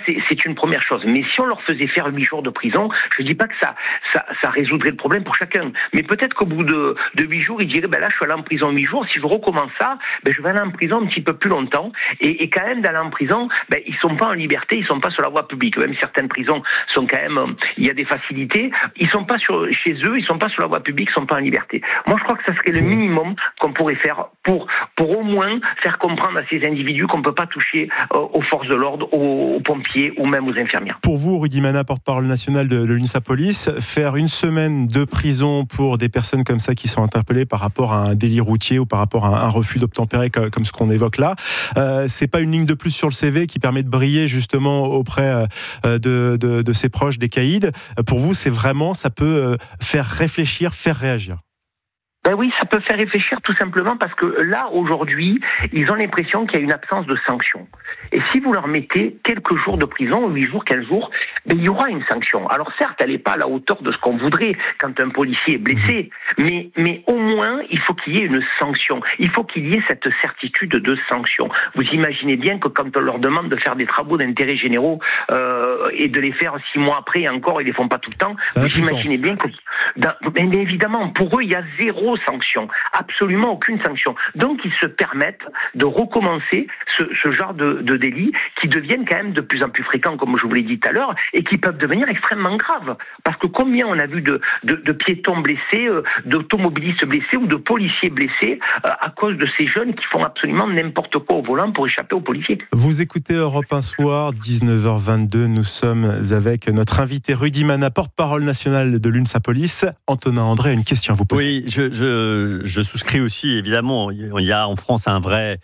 c'est une première chose. Mais si on leur faisait faire 8 jours de prison, je dis pas que ça résoudrait le problème pour chacun. Mais peut-être qu'au bout de 8 jours, ils diraient, là, je suis allé en prison 8 jours, si je recommence ça, je vais aller en prison un petit peu plus longtemps. Et quand même, d'aller en prison, ils sont pas en liberté, ils sont pas sur la voie publique. Même certaines prisons sont quand même, il y a des facilités. Ils sont pas chez eux, ils sont pas sur la voie publique, ils sont pas en liberté. Moi, je crois que ça serait le minimum qu'on pourrait faire pour au moins faire comprendre à ces individus qu'on peut pas toucher aux forces de l'ordre, aux pompiers ou même aux infirmières. Pour vous, Rudy Mana, porte-parole national de l'UNSA Police, faire 1 semaine de prison pour des personnes comme ça qui sont interpellées par rapport à un délit routier ou par rapport à un refus d'obtempérer comme ce qu'on évoque là, c'est pas une ligne de plus sur le CV qui permet de briller justement auprès de ses proches des caïds. Pour vous, c'est vraiment, ça peut faire réfléchir, faire réagir. Oui, ça peut faire réfléchir tout simplement parce que là, aujourd'hui, ils ont l'impression qu'il y a une absence de sanction. Et si vous leur mettez quelques jours de prison, 8 jours, 15 jours, il y aura une sanction. Alors certes, elle n'est pas à la hauteur de ce qu'on voudrait quand un policier est blessé, mais au moins, il faut qu'il y ait une sanction. Il faut qu'il y ait cette certitude de sanction. Vous imaginez bien que quand on leur demande de faire des travaux d'intérêt généraux et de les faire 6 mois après, et encore, ils ne les font pas tout le temps, vous imaginez bien que... Mais évidemment, pour eux, il y a 0 sanction, absolument aucune sanction. Donc, ils se permettent de recommencer ce genre de délits qui deviennent quand même de plus en plus fréquents, comme je vous l'ai dit tout à l'heure, et qui peuvent devenir extrêmement graves. Parce que combien on a vu de piétons blessés, d'automobilistes blessés ou de policiers blessés à cause de ces jeunes qui font absolument n'importe quoi au volant pour échapper aux policiers. Vous écoutez Europe 1 Soir, 19h22, nous sommes avec notre invité Rudy Mana, porte-parole national de l'UNSA Police. Antonin André a une question à vous poser. Oui, je souscris aussi, évidemment. Il y a en France un vrai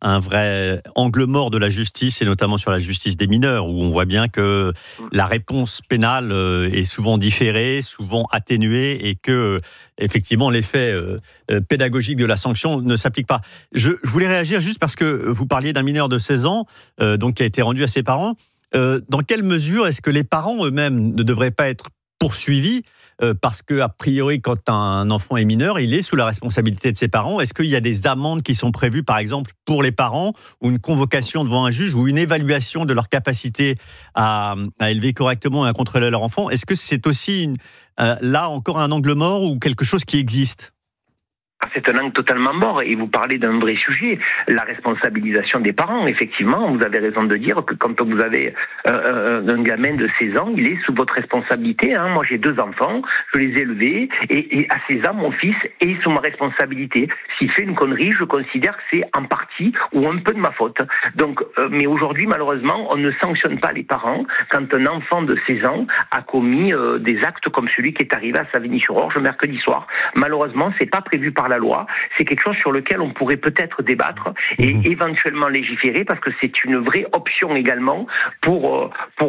angle mort de la justice, et notamment sur la justice des mineurs, où on voit bien que la réponse pénale est souvent différée, souvent atténuée, et que, effectivement, l'effet pédagogique de la sanction ne s'applique pas. Je voulais réagir juste parce que vous parliez d'un mineur de 16 ans, donc qui a été rendu à ses parents. Dans quelle mesure est-ce que les parents eux-mêmes ne devraient pas être poursuivis parce que, a priori, quand un enfant est mineur, il est sous la responsabilité de ses parents. Est-ce qu'il y a des amendes qui sont prévues, par exemple, pour les parents, ou une convocation devant un juge, ou une évaluation de leur capacité à élever correctement et à contrôler leur enfant? Est-ce que c'est aussi, là, encore un angle mort ou quelque chose qui existe? C'est un angle totalement mort, et vous parlez d'un vrai sujet, la responsabilisation des parents. Effectivement, vous avez raison de dire que quand vous avez un gamin de 16 ans, il est sous votre responsabilité. Moi, j'ai 2 enfants, je les ai élevés, et à 16 ans, mon fils est sous ma responsabilité. S'il fait une connerie, je considère que c'est en partie ou un peu de ma faute. Donc, mais aujourd'hui, malheureusement, on ne sanctionne pas les parents quand un enfant de 16 ans a commis des actes comme celui qui est arrivé à Savigny-sur-Orge mercredi soir. Malheureusement, c'est pas prévu par la loi. C'est quelque chose sur lequel on pourrait peut-être débattre et éventuellement légiférer, parce que c'est une vraie option également pour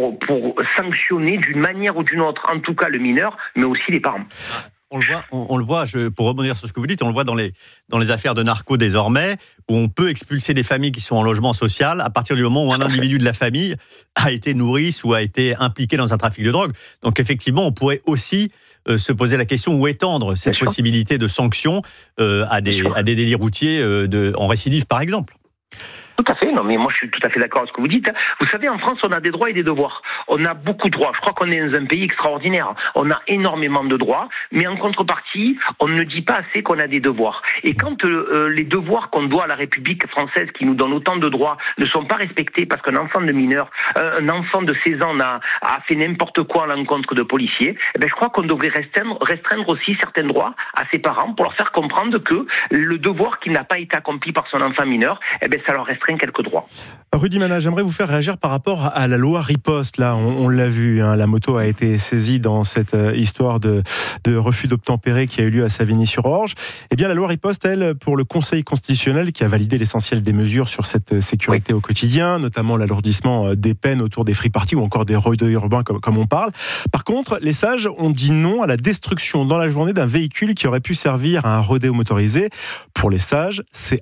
sanctionner d'une manière ou d'une autre, en tout cas le mineur, mais aussi les parents. On le voit, pour rebondir sur ce que vous dites, on le voit dans les affaires de narco désormais, où on peut expulser des familles qui sont en logement social à partir du moment où un individu de la famille a été nourrice ou a été impliqué dans un trafic de drogue. Donc effectivement, on pourrait aussi se poser la question ou étendre cette possibilité de sanction à des délits routiers en récidive, par exemple. Tout à fait, non mais moi je suis tout à fait d'accord avec ce que vous dites. Vous savez, en France, on a des droits et des devoirs. On a beaucoup de droits. Je crois qu'on est dans un pays extraordinaire. On a énormément de droits, mais en contrepartie, on ne dit pas assez qu'on a des devoirs. Et quand les devoirs qu'on doit à la République française, qui nous donne autant de droits, ne sont pas respectés parce qu'un enfant de mineur, un enfant de 16 ans a fait n'importe quoi à l'encontre de policiers, je crois qu'on devrait restreindre aussi certains droits à ses parents pour leur faire comprendre que le devoir qui n'a pas été accompli par son enfant mineur, ça leur restreint quelques droits. Rudy Mana, j'aimerais vous faire réagir par rapport à la loi riposte. Là, on l'a vu, la moto a été saisie dans cette histoire de refus d'obtempérer qui a eu lieu à Savigny-sur-Orge. Eh bien, la loi riposte, elle, pour le Conseil constitutionnel qui a validé l'essentiel des mesures sur cette sécurité au quotidien, notamment l'alourdissement des peines autour des free-parties ou encore des rodéos urbains comme on parle. Par contre, les sages ont dit non à la destruction dans la journée d'un véhicule qui aurait pu servir à un rodéo motorisé. Pour les sages, c'est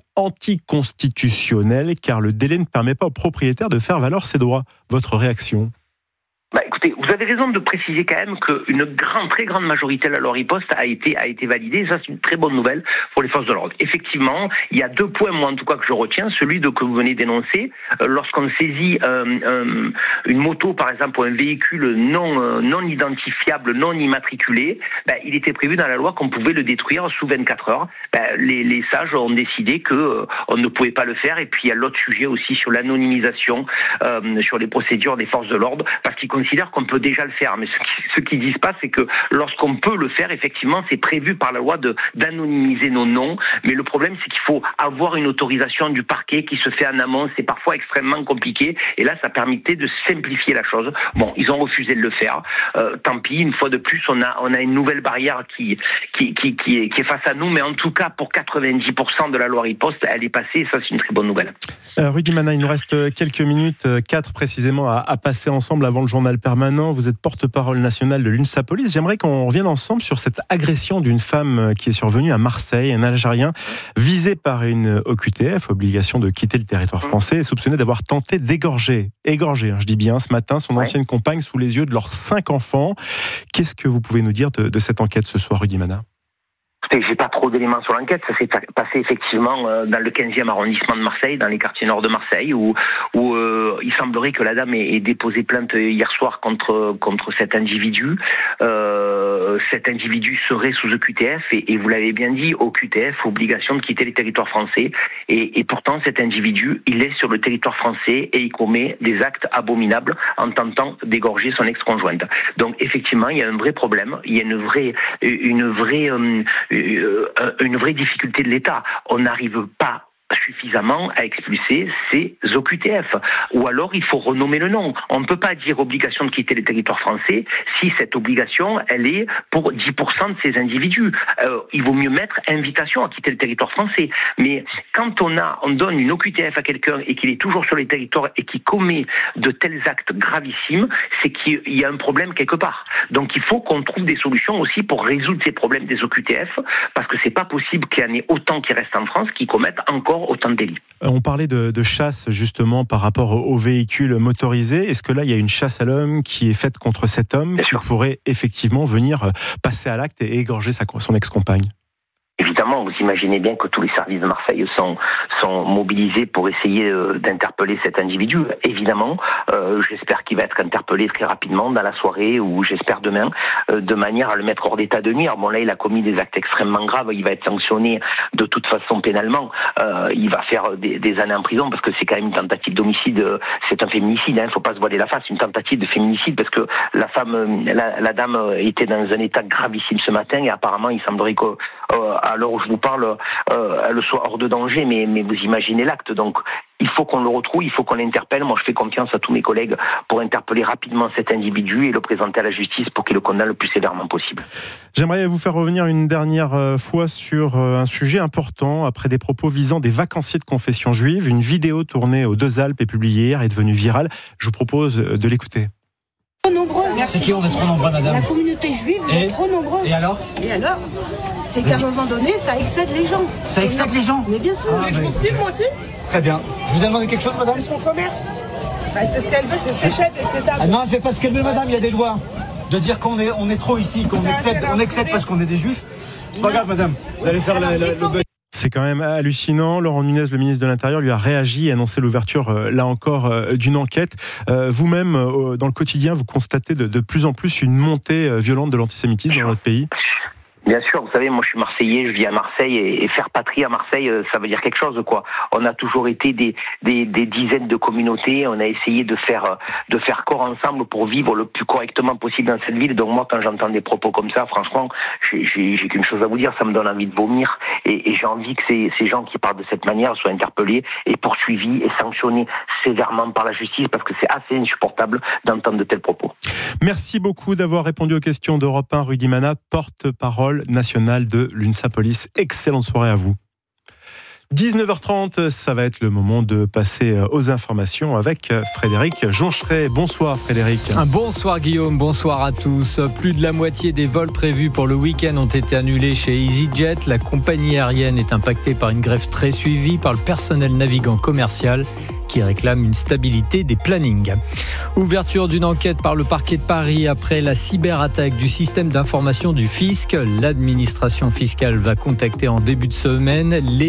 anticonstitutionnel car le délai ne permet pas au propriétaire de faire valoir ses droits. Votre réaction ? Écoutez, vous avez raison de préciser quand même qu'une très grande majorité de la loi riposte a été validée. Et ça, c'est une très bonne nouvelle pour les forces de l'ordre. Effectivement, il y a 2 points, moi en tout cas, que je retiens. Celui que vous venez d'énoncer, lorsqu'on saisit une moto, par exemple, ou un véhicule non identifiable, non immatriculé, il était prévu dans la loi qu'on pouvait le détruire sous 24 heures. Les sages ont décidé qu'on ne pouvait pas le faire. Et puis, il y a l'autre sujet aussi sur l'anonymisation, sur les procédures des forces de l'ordre, parce qu'ils considèrent qu'on peut déjà le faire. Mais ce qu'ils disent pas, c'est que lorsqu'on peut le faire, effectivement, c'est prévu par la loi d'anonymiser nos noms. Mais le problème, c'est qu'il faut avoir une autorisation du parquet qui se fait en amont. C'est parfois extrêmement compliqué. Et là, ça permettait de simplifier la chose. Bon, ils ont refusé de le faire. Tant pis, une fois de plus, on a une nouvelle barrière qui est face à nous. Mais en tout cas, pour 90% de la loi riposte, elle est passée. Et ça, c'est une très bonne nouvelle. Rudy Mana, il nous reste quelques minutes, 4 précisément, à passer ensemble avant le journal permanent. Vous êtes porte-parole nationale de l'UNSA Police. J'aimerais qu'on revienne ensemble sur cette agression d'une femme qui est survenue à Marseille, un Algérien visé par une OQTF, obligation de quitter le territoire français, et soupçonné d'avoir tenté d'égorger, je dis bien, ce matin, son ancienne compagne sous les yeux de leurs 5 enfants. Qu'est-ce que vous pouvez nous dire de cette enquête ce soir, Rudy Mana ? J'ai pas trop d'éléments sur l'enquête. Ça s'est passé effectivement dans le 15e arrondissement de Marseille, dans les quartiers nord de Marseille, où il semblerait que la dame ait déposé plainte hier soir contre cet individu. Cet individu serait sous OQTF et vous l'avez bien dit, OQTF, obligation de quitter les territoires français. Et pourtant, cet individu, il est sur le territoire français et il commet des actes abominables en tentant d'égorger son ex-conjointe. Donc effectivement, il y a un vrai problème. Il y a une vraie difficulté de l'État. On n'arrive pas suffisamment à expulser ces OQTF. Ou alors, il faut renommer le nom. On ne peut pas dire obligation de quitter le territoire français si cette obligation, elle est pour 10% de ces individus. Il vaut mieux mettre invitation à quitter le territoire français. Mais quand on donne une OQTF à quelqu'un et qu'il est toujours sur les territoires et qu'il commet de tels actes gravissimes, c'est qu'il y a un problème quelque part. Donc, il faut qu'on trouve des solutions aussi pour résoudre ces problèmes des OQTF, parce que c'est pas possible qu'il y en ait autant qui restent en France qui commettent encore autant de délits. On parlait de chasse justement par rapport aux véhicules motorisés. Est-ce que là, il y a une chasse à l'homme qui est faite contre cet homme qui pourrait effectivement venir passer à l'acte et égorger son ex-compagne ? Évidemment, vous imaginez bien que tous les services de Marseille sont mobilisés pour essayer d'interpeller cet individu. Évidemment, j'espère qu'il va être interpellé très rapidement dans la soirée ou j'espère demain, de manière à le mettre hors d'état de nuire. Bon là, il a commis des actes extrêmement graves, il va être sanctionné de toute façon pénalement. Il va faire des années en prison parce que c'est quand même une tentative d'homicide, c'est un féminicide, il ne faut pas se voiler la face, une tentative de féminicide parce que la dame était dans un état gravissime ce matin et apparemment il semblerait que à l'heure où je vous parle, elle soit hors de danger, mais vous imaginez l'acte. Donc, il faut qu'on le retrouve, il faut qu'on l'interpelle. Moi, je fais confiance à tous mes collègues pour interpeller rapidement cet individu et le présenter à la justice pour qu'il le condamne le plus sévèrement possible. J'aimerais vous faire revenir une dernière fois sur un sujet important. Après des propos visant des vacanciers de confession juive, une vidéo tournée aux Deux Alpes et publiée hier est devenue virale. Je vous propose de l'écouter. Nombreux. C'est qui on est trop nombreux, madame? La communauté juive, on est trop nombreux. Et alors? C'est qu'à un moment donné, ça excède les gens. Ça excède les gens? Mais bien sûr. Je vous filme, moi aussi? Très bien. Je vous ai demandé quelque chose, madame? C'est son commerce. Elle fait ce qu'elle veut, c'est ses chaises et ses tables. Ah non, elle fait pas ce qu'elle veut, madame, il y a des lois. De dire qu'on est trop ici, qu'on excède parce qu'on est des juifs. C'est pas grave, madame. Vous allez faire le... C'est quand même hallucinant. Laurent Nunez, le ministre de l'Intérieur, lui a réagi et annoncé l'ouverture, là encore, d'une enquête. Vous-même, dans le quotidien, vous constatez de plus en plus une montée violente de l'antisémitisme dans notre pays? Bien sûr, vous savez, moi je suis Marseillais, je vis à Marseille et faire patrie à Marseille, ça veut dire quelque chose, quoi. On a toujours été des dizaines de communautés, on a essayé de faire corps ensemble pour vivre le plus correctement possible dans cette ville. Donc moi, quand j'entends des propos comme ça, franchement, j'ai qu'une chose à vous dire, ça me donne envie de vomir et j'ai envie que ces gens qui parlent de cette manière soient interpellés et poursuivis et sanctionnés sévèrement par la justice parce que c'est assez insupportable d'entendre de tels propos. Merci beaucoup d'avoir répondu aux questions d'Europe 1, Rudy Mana, porte-parole national de l'UNSA Police. Excellente soirée à vous. 19h30, ça va être le moment de passer aux informations avec Frédéric Joncheret. Bonsoir Frédéric. Bonsoir Guillaume, bonsoir à tous. Plus de la moitié des vols prévus pour le week-end ont été annulés chez EasyJet. La compagnie aérienne est impactée par une grève très suivie par le personnel navigant commercial qui qui réclament une stabilité des plannings. Ouverture d'une enquête par le parquet de Paris après la cyberattaque du système d'information du fisc. L'administration fiscale va contacter en début de semaine les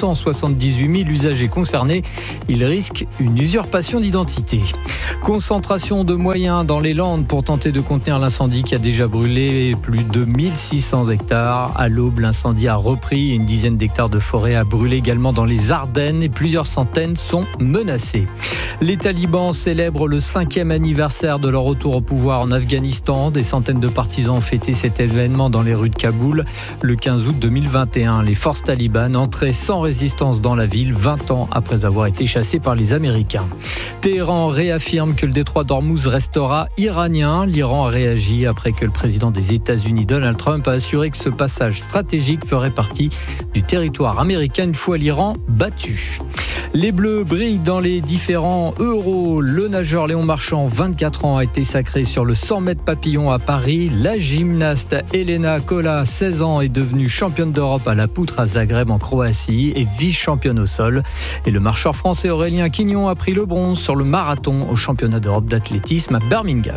678 000 usagers concernés. Ils risquent une usurpation d'identité. Concentration de moyens dans les Landes pour tenter de contenir l'incendie qui a déjà brûlé plus de 1600 hectares. À l'aube, l'incendie a repris. Une dizaine d'hectares de forêt a brûlé également dans les Ardennes et plusieurs centaines sont menacées. Les talibans célèbrent le 5e anniversaire de leur retour au pouvoir en Afghanistan. Des centaines de partisans ont fêté cet événement dans les rues de Kaboul. Le 15 août 2021, les forces talibanes entraient sans résistance dans la ville, 20 ans après avoir été chassées par les Américains. Téhéran réaffirme que le détroit d'Ormuz restera iranien. L'Iran a réagi après que le président des États-Unis, Donald Trump, a assuré que ce passage stratégique ferait partie du territoire américain une fois l'Iran battu. Les Bleus brillent dans les différents Euros. Le nageur Léon Marchand, 24 ans, a été sacré sur le 100 mètres papillon à Paris. La gymnaste Elena Kola, 16 ans, est devenue championne d'Europe à la poutre à Zagreb en Croatie et vice-championne au sol. Et le marcheur français Aurélien Quignon a pris le bronze sur le marathon au championnat d'Europe d'athlétisme à Birmingham.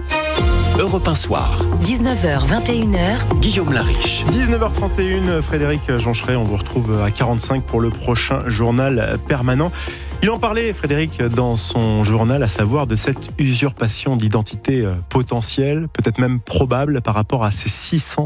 Europe 1 Soir. 19h, 21h. Guillaume Lariche. 19h31, Frédéric Joncheret, on vous retrouve à 45 pour le prochain journal permanent. Il en parlait, Frédéric, dans son journal, à savoir de cette usurpation d'identité potentielle, peut-être même probable, par rapport à ces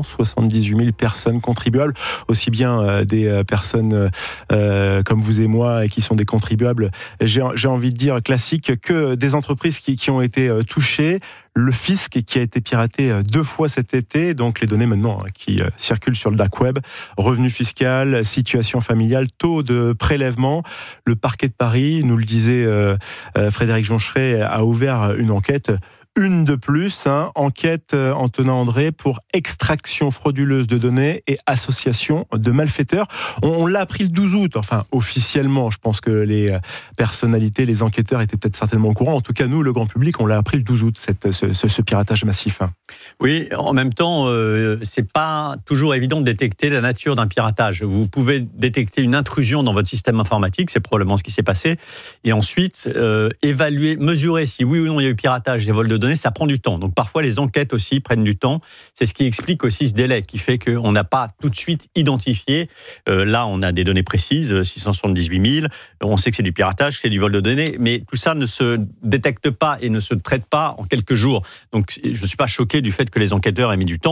678 000 personnes contribuables, aussi bien des personnes comme vous et moi, et qui sont des contribuables, j'ai envie de dire classiques, que des entreprises qui ont été touchées. Le fisc qui a été piraté 2 fois cet été, donc les données maintenant qui circulent sur le dark web, revenu fiscal, situation familiale, taux de prélèvement. Le parquet de Paris, nous le disait Frédéric Joncheret, a ouvert une enquête. Une de plus, enquête Antonin André pour extraction frauduleuse de données et association de malfaiteurs. On l'a appris le 12 août, enfin officiellement, je pense que les personnalités, les enquêteurs étaient peut-être certainement au courant. En tout cas, nous, le grand public, on l'a appris le 12 août, ce piratage massif. Oui, en même temps, c'est pas toujours évident de détecter la nature d'un piratage. Vous pouvez détecter une intrusion dans votre système informatique, c'est probablement ce qui s'est passé, et ensuite évaluer, mesurer si oui ou non il y a eu piratage et vol de données, ça prend du temps. Donc parfois les enquêtes aussi prennent du temps. C'est ce qui explique aussi ce délai qui fait qu'on n'a pas tout de suite identifié. Là, on a des données précises, 678 000. On sait que c'est du piratage, c'est du vol de données, mais tout ça ne se détecte pas et ne se traite pas en quelques jours. Donc je ne suis pas choqué du fait que les enquêteurs aient mis du temps.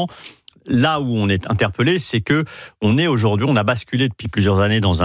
Là où on est interpellé, c'est que on a basculé depuis plusieurs années dans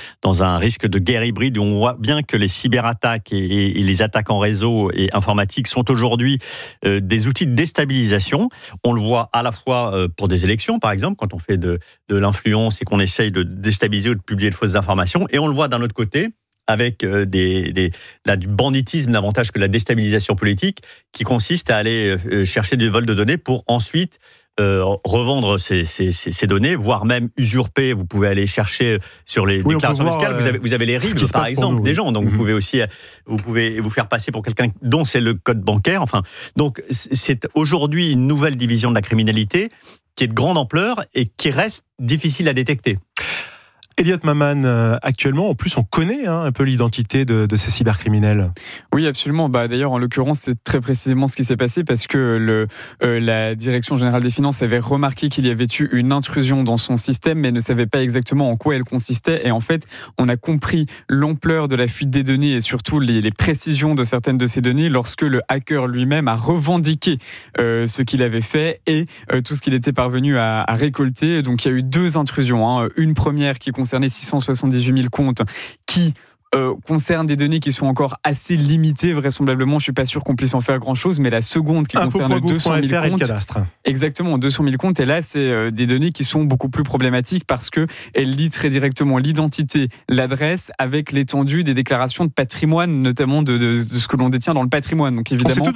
un risque de guerre hybride où on voit bien que les cyberattaques et les attaques en réseau et informatique sont aujourd'hui des outils de déstabilisation. On le voit à la fois pour des élections, par exemple, quand on fait de l'influence et qu'on essaye de déstabiliser ou de publier de fausses informations, et on le voit d'un autre côté avec du banditisme davantage que la déstabilisation politique, qui consiste à aller chercher du vol de données pour ensuite revendre ces données, voire même usurper. Vous pouvez aller chercher sur les déclarations fiscales. Vous avez les RIB, par exemple, des gens. Donc vous pouvez aussi vous faire passer pour quelqu'un dont c'est le code bancaire. Enfin, donc c'est aujourd'hui une nouvelle division de la criminalité qui est de grande ampleur et qui reste difficile à détecter. Elliot Maman, actuellement, en plus, on connaît un peu l'identité de ces cybercriminels. Oui, absolument. D'ailleurs, en l'occurrence, c'est très précisément ce qui s'est passé parce que la Direction générale des finances avait remarqué qu'il y avait eu une intrusion dans son système, mais ne savait pas exactement en quoi elle consistait. Et en fait, on a compris l'ampleur de la fuite des données et surtout les précisions de certaines de ces données lorsque le hacker lui-même a revendiqué ce qu'il avait fait et tout ce qu'il était parvenu à récolter. Donc, il y a eu 2 intrusions. Une première qui concernait 678 000 comptes qui concerne des données qui sont encore assez limitées, vraisemblablement. Je ne suis pas sûr qu'on puisse en faire grand-chose, mais la seconde qui concerne 200 000 comptes. Exactement, 200 000 comptes. Et là, c'est des données qui sont beaucoup plus problématiques parce qu'elles lient très directement l'identité, l'adresse avec l'étendue des déclarations de patrimoine, notamment de ce que l'on détient dans le patrimoine. Donc évidemment, c'est tout de vous.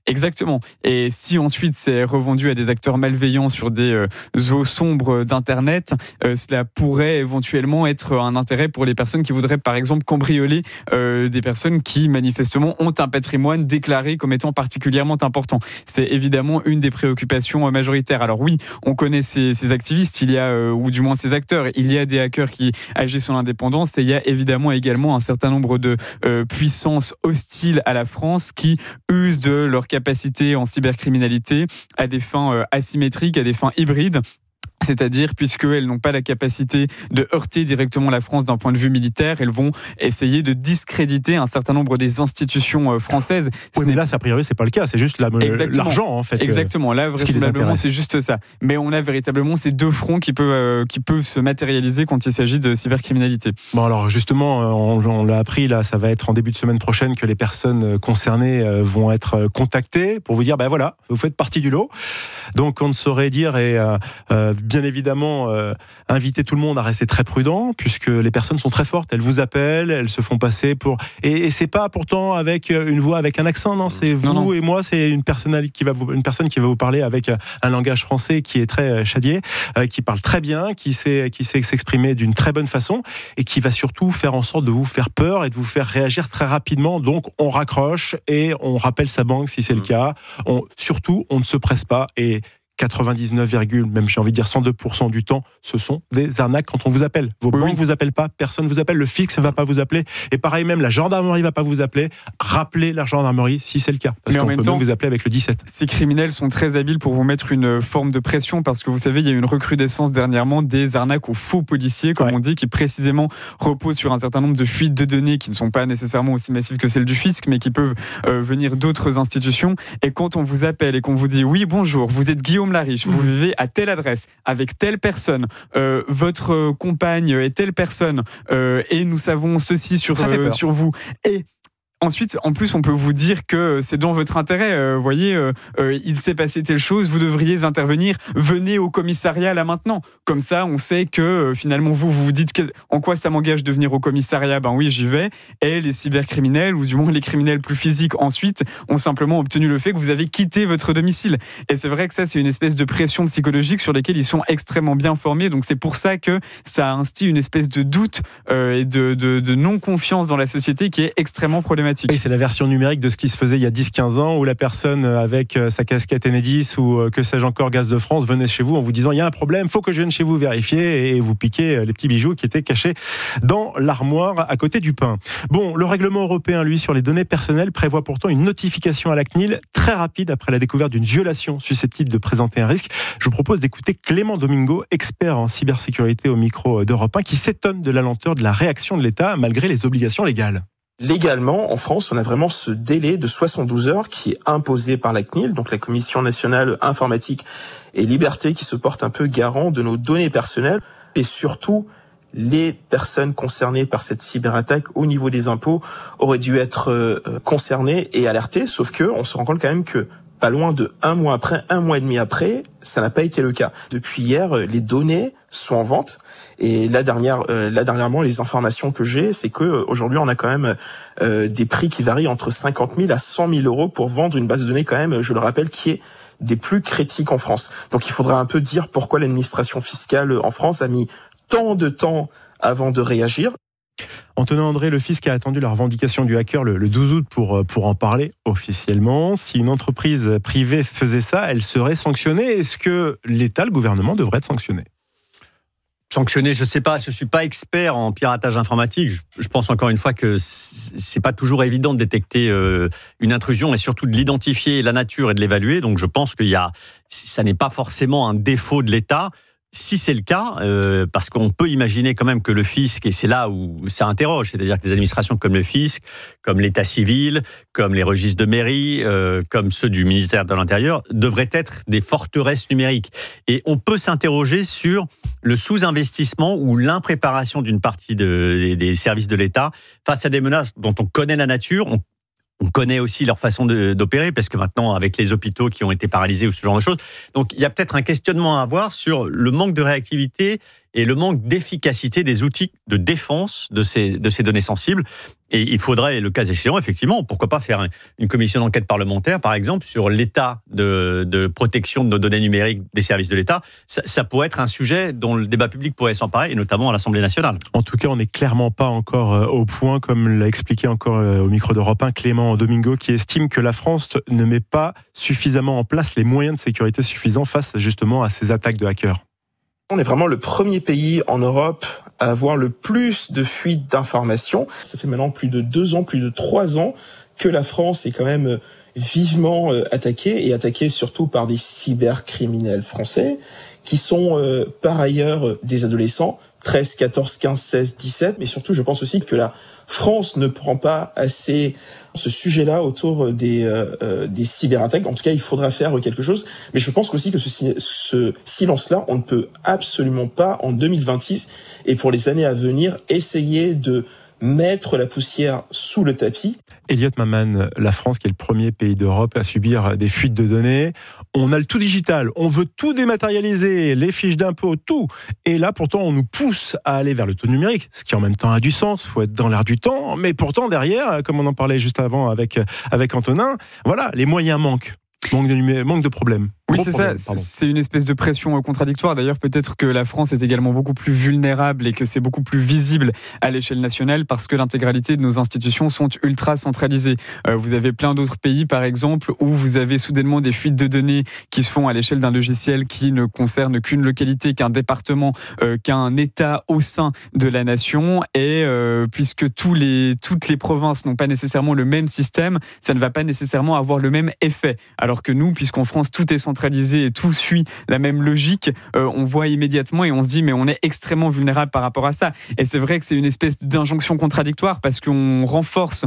Exactement. Et si ensuite c'est revendu à des acteurs malveillants sur des eaux sombres d'Internet, cela pourrait éventuellement être un intérêt pour les personnes qui voudraient par exemple cambrioler des personnes qui manifestement ont un patrimoine déclaré comme étant particulièrement important. C'est évidemment une des préoccupations majoritaires. Alors oui, on connaît ces activistes, il y a, ou du moins ces acteurs, il y a des hackers qui agissent en indépendance et il y a évidemment également un certain nombre de puissances hostiles à la France qui usent de leur capacité en cybercriminalité à des fins asymétriques, à des fins hybrides. C'est-à-dire, puisqu'elles n'ont pas la capacité de heurter directement la France d'un point de vue militaire, elles vont essayer de discréditer un certain nombre des institutions françaises. Oui, mais là, a priori, c'est pas le cas. C'est juste l'argent, en fait. Exactement. Là, vraisemblablement, c'est juste ça. Mais on a véritablement ces deux fronts qui peuvent se matérialiser quand il s'agit de cybercriminalité. Bon, alors justement, on l'a appris, là, ça va être en début de semaine prochaine que les personnes concernées vont être contactées pour vous dire, ben voilà, vous faites partie du lot. Donc, on ne saurait dire bien évidemment, inviter tout le monde à rester très prudent, puisque les personnes sont très fortes. Elles vous appellent, elles se font passer pour... Et c'est pas pourtant avec une voix, avec un accent, non, c'est vous non. Et moi, c'est une personne qui va vous parler avec un langage français qui est très chadier, qui parle très bien, qui sait s'exprimer d'une très bonne façon, et qui va surtout faire en sorte de vous faire peur et de vous faire réagir très rapidement. Donc, on raccroche et on rappelle sa banque si c'est le cas. Surtout, on ne se presse pas et 99, même j'ai envie de dire 102% du temps, ce sont des arnaques quand on vous appelle. Vos banques vous appellent pas, personne vous appelle, le fixe va pas vous appeler, et pareil même la gendarmerie va pas vous appeler. Rappelez la gendarmerie si c'est le cas, parce qu'on peut même vous appeler avec le 17. Ces criminels sont très habiles pour vous mettre une forme de pression, parce que vous savez, il y a eu une recrudescence dernièrement des arnaques aux faux policiers, comme on dit, qui précisément reposent sur un certain nombre de fuites de données qui ne sont pas nécessairement aussi massives que celles du fisc, mais qui peuvent venir d'autres institutions. Et quand on vous appelle et qu'on vous dit oui bonjour, vous êtes Guillaume Lariche, vous vivez à telle adresse, avec telle personne, votre compagne est telle personne, et nous savons ceci sur vous. Et ensuite, en plus, on peut vous dire que c'est dans votre intérêt. Voyez, il s'est passé telle chose, vous devriez intervenir. Venez au commissariat là maintenant. Comme ça, on sait que finalement, vous dites en quoi ça m'engage de venir au commissariat. Ben oui, j'y vais. Et les cybercriminels, ou du moins les criminels plus physiques, ensuite, ont simplement obtenu le fait que vous avez quitté votre domicile. Et c'est vrai que ça, c'est une espèce de pression psychologique sur laquelle ils sont extrêmement bien formés. Donc c'est pour ça que ça instille une espèce de doute et de non-confiance dans la société qui est extrêmement problématique. Oui, c'est la version numérique de ce qui se faisait il y a 10-15 ans, où la personne avec sa casquette Enedis ou que sais-je encore Gaz de France venait chez vous en vous disant il y a un problème, faut que je vienne chez vous vérifier, et vous piquez les petits bijoux qui étaient cachés dans l'armoire à côté du pain. Bon, le règlement européen, lui, sur les données personnelles prévoit pourtant une notification à la CNIL très rapide après la découverte d'une violation susceptible de présenter un risque. Je vous propose d'écouter Clément Domingo, expert en cybersécurité au micro d'Europe 1, qui s'étonne de la lenteur de la réaction de l'État malgré les obligations légales. Légalement, en France, on a vraiment ce délai de 72 heures qui est imposé par la CNIL, donc la Commission nationale informatique et liberté, qui se porte un peu garant de nos données personnelles, et surtout les personnes concernées par cette cyberattaque au niveau des impôts auraient dû être concernées et alertées, sauf que on se rend compte quand même que pas loin de un mois et demi après, ça n'a pas été le cas. Depuis hier, les données sont en vente. Et là dernièrement, les informations que j'ai, c'est que aujourd'hui, on a quand même des prix qui varient entre 50 000 à 100 000 euros pour vendre une base de données quand même, je le rappelle, qui est des plus critiques en France. Donc il faudra un peu dire pourquoi l'administration fiscale en France a mis tant de temps avant de réagir. Antonin André, le fisc a attendu la revendication du hacker le 12 août pour en parler officiellement. Si une entreprise privée faisait ça, elle serait sanctionnée. Est-ce que l'État, le gouvernement, devrait être sanctionné ? Sanctionné, je ne sais pas, je ne suis pas expert en piratage informatique. Je pense encore une fois que c'est pas toujours évident de détecter une intrusion et surtout de l'identifier, la nature et de l'évaluer. Donc je pense ça n'est pas forcément un défaut de l'État. Si c'est le cas, parce qu'on peut imaginer quand même que le fisc, et c'est là où ça interroge, c'est-à-dire que des administrations comme le fisc, comme l'état civil, comme les registres de mairie, comme ceux du ministère de l'Intérieur, devraient être des forteresses numériques. Et on peut s'interroger sur le sous-investissement ou l'impréparation d'une partie des services de l'État face à des menaces dont on connaît la nature, on connaît aussi leur façon d'opérer, parce que maintenant, avec les hôpitaux qui ont été paralysés ou ce genre de choses. Donc, il y a peut-être un questionnement à avoir sur le manque de réactivité et le manque d'efficacité des outils de défense de ces données sensibles. Et il faudrait, le cas échéant, effectivement, pourquoi pas faire une commission d'enquête parlementaire, par exemple, sur l'état de protection de nos données numériques des services de l'État. Ça pourrait être un sujet dont le débat public pourrait s'emparer, et notamment à l'Assemblée nationale. En tout cas, on n'est clairement pas encore au point, comme l'a expliqué encore au micro d'Europe 1 Clément Domingo, qui estime que la France ne met pas suffisamment en place les moyens de sécurité suffisants face justement à ces attaques de hackers. On est vraiment le premier pays en Europe à avoir le plus de fuites d'informations. Ça fait maintenant plus de 2 ans, plus de 3 ans que la France est quand même vivement attaquée, et attaquée surtout par des cybercriminels français qui sont par ailleurs des adolescents, 13, 14, 15, 16, 17. Mais surtout, je pense aussi que la France ne prend pas assez ce sujet-là autour des cyberattaques. En tout cas, il faudra faire quelque chose. Mais je pense aussi que ce silence-là, on ne peut absolument pas, en 2026 et pour les années à venir, essayer de mettre la poussière sous le tapis. Elliot Maman, la France qui est le premier pays d'Europe à subir des fuites de données. On a le tout digital, on veut tout dématérialiser, les fiches d'impôts, tout. Et là, pourtant, on nous pousse à aller vers le tout numérique, ce qui en même temps a du sens, il faut être dans l'air du temps. Mais pourtant, derrière, comme on en parlait juste avant avec Antonin, voilà, les moyens manquent. Manque de problèmes. Oui, c'est ça. C'est une espèce de pression contradictoire. D'ailleurs, peut-être que la France est également beaucoup plus vulnérable et que c'est beaucoup plus visible à l'échelle nationale parce que l'intégralité de nos institutions sont ultra centralisées. Vous avez plein d'autres pays, par exemple, où vous avez soudainement des fuites de données qui se font à l'échelle d'un logiciel qui ne concerne qu'une localité, qu'un département, qu'un État au sein de la nation. Et puisque toutes les provinces n'ont pas nécessairement le même système, ça ne va pas nécessairement avoir le même effet. Alors que nous, puisqu'en France, tout est centralisé et tout suit la même logique, on voit immédiatement et on se dit mais on est extrêmement vulnérable par rapport à ça. Et c'est vrai que c'est une espèce d'injonction contradictoire parce qu'on renforce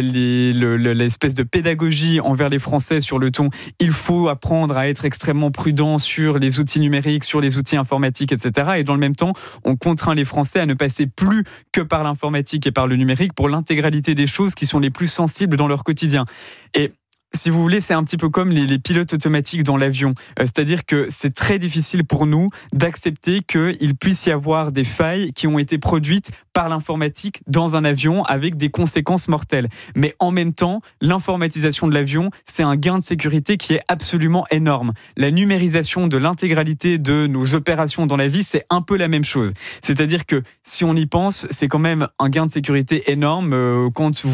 l'espèce de pédagogie envers les Français sur le ton il faut apprendre à être extrêmement prudent sur les outils numériques, sur les outils informatiques, etc. Et dans le même temps, on contraint les Français à ne passer plus que par l'informatique et par le numérique pour l'intégralité des choses qui sont les plus sensibles dans leur quotidien. Et si vous voulez, c'est un petit peu comme les pilotes automatiques dans l'avion. C'est-à-dire que c'est très difficile pour nous d'accepter qu'il puisse y avoir des failles qui ont été produites par l'informatique dans un avion avec des conséquences mortelles. Mais en même temps, l'informatisation de l'avion, c'est un gain de sécurité qui est absolument énorme. La numérisation de l'intégralité de nos opérations dans la vie, c'est un peu la même chose. C'est-à-dire que si on y pense, c'est quand même un gain de sécurité énorme.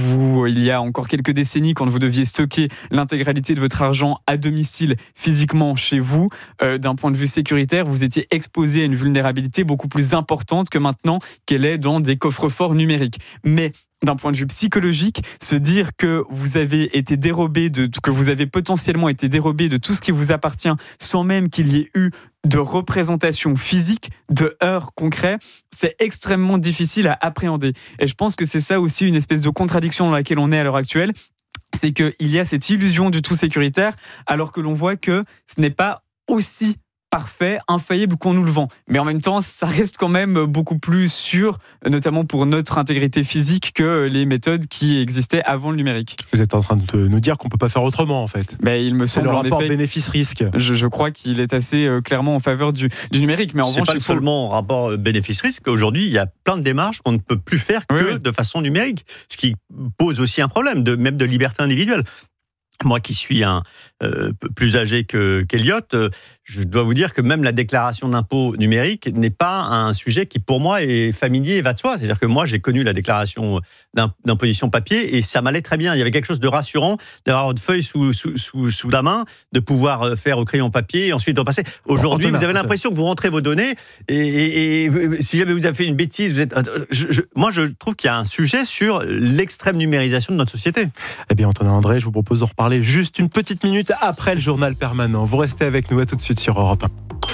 Il y a encore quelques décennies, quand vous deviez stocker l'intégralité de votre argent à domicile, physiquement chez vous, d'un point de vue sécuritaire, vous étiez exposé à une vulnérabilité beaucoup plus importante que maintenant qu'elle est dans des coffres-forts numériques. Mais d'un point de vue psychologique, se dire que vous avez été dérobé que vous avez potentiellement été dérobé de tout ce qui vous appartient sans même qu'il y ait eu de représentation physique, de heurts concrets, c'est extrêmement difficile à appréhender. Et je pense que c'est ça aussi une espèce de contradiction dans laquelle on est à l'heure actuelle. C'est qu'il y a cette illusion du tout sécuritaire, alors que l'on voit que ce n'est pas aussi parfait, infaillible qu'on nous le vend. Mais en même temps, ça reste quand même beaucoup plus sûr, notamment pour notre intégrité physique, que les méthodes qui existaient avant le numérique. Vous êtes en train de nous dire qu'on ne peut pas faire autrement, en fait. Il me semble, c'est le en rapport effet, bénéfice-risque. Je crois qu'il est assez clairement en faveur du numérique. Mais en revanche, pas seulement rapport bénéfice-risque. Aujourd'hui, il y a plein de démarches qu'on ne peut plus faire que de façon numérique, ce qui pose aussi un problème, même de liberté individuelle. Moi qui suis plus âgé qu'Elliot, je dois vous dire que même la déclaration d'impôt numérique n'est pas un sujet qui, pour moi, est familier et va de soi. C'est-à-dire que moi, j'ai connu la déclaration d'imposition papier et ça m'allait très bien. Il y avait quelque chose de rassurant d'avoir votre feuille sous la main, de pouvoir faire au crayon papier et ensuite repasser. Aujourd'hui, vous avez l'impression que vous rentrez vos données et si jamais vous avez fait une bêtise, moi, je trouve qu'il y a un sujet sur l'extrême numérisation de notre société. Eh bien, Antonin André, je vous propose de reparler juste une petite minute après le journal permanent. Vous restez avec nous, à tout de suite sur Europe 1.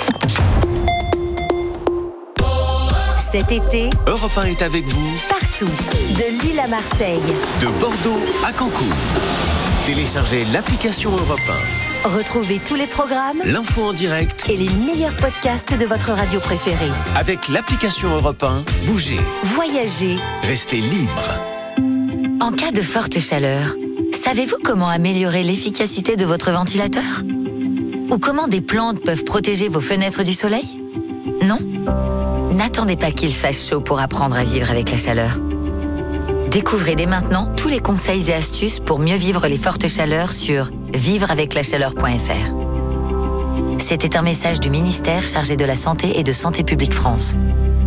Cet été, Europe 1 est avec vous partout, de Lille à Marseille, de Bordeaux à Cancun. Téléchargez l'application Europe 1. Retrouvez tous les programmes, l'info en direct et les meilleurs podcasts de votre radio préférée. Avec l'application Europe 1, bougez, voyagez, restez libre. En cas de forte chaleur, savez-vous comment améliorer l'efficacité de votre ventilateur ? Ou comment des plantes peuvent protéger vos fenêtres du soleil ? Non ? N'attendez pas qu'il fasse chaud pour apprendre à vivre avec la chaleur. Découvrez dès maintenant tous les conseils et astuces pour mieux vivre les fortes chaleurs sur vivreaveclachaleur.fr. C'était un message du ministère chargé de la Santé et de Santé publique France.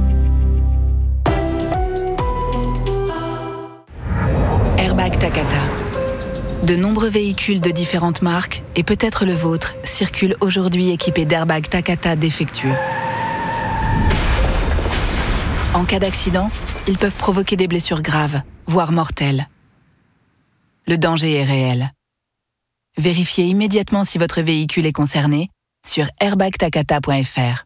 Airbag Takata. De nombreux véhicules de différentes marques, et peut-être le vôtre, circulent aujourd'hui équipés d'airbags Takata défectueux. En cas d'accident, ils peuvent provoquer des blessures graves, voire mortelles. Le danger est réel. Vérifiez immédiatement si votre véhicule est concerné sur airbagtakata.fr.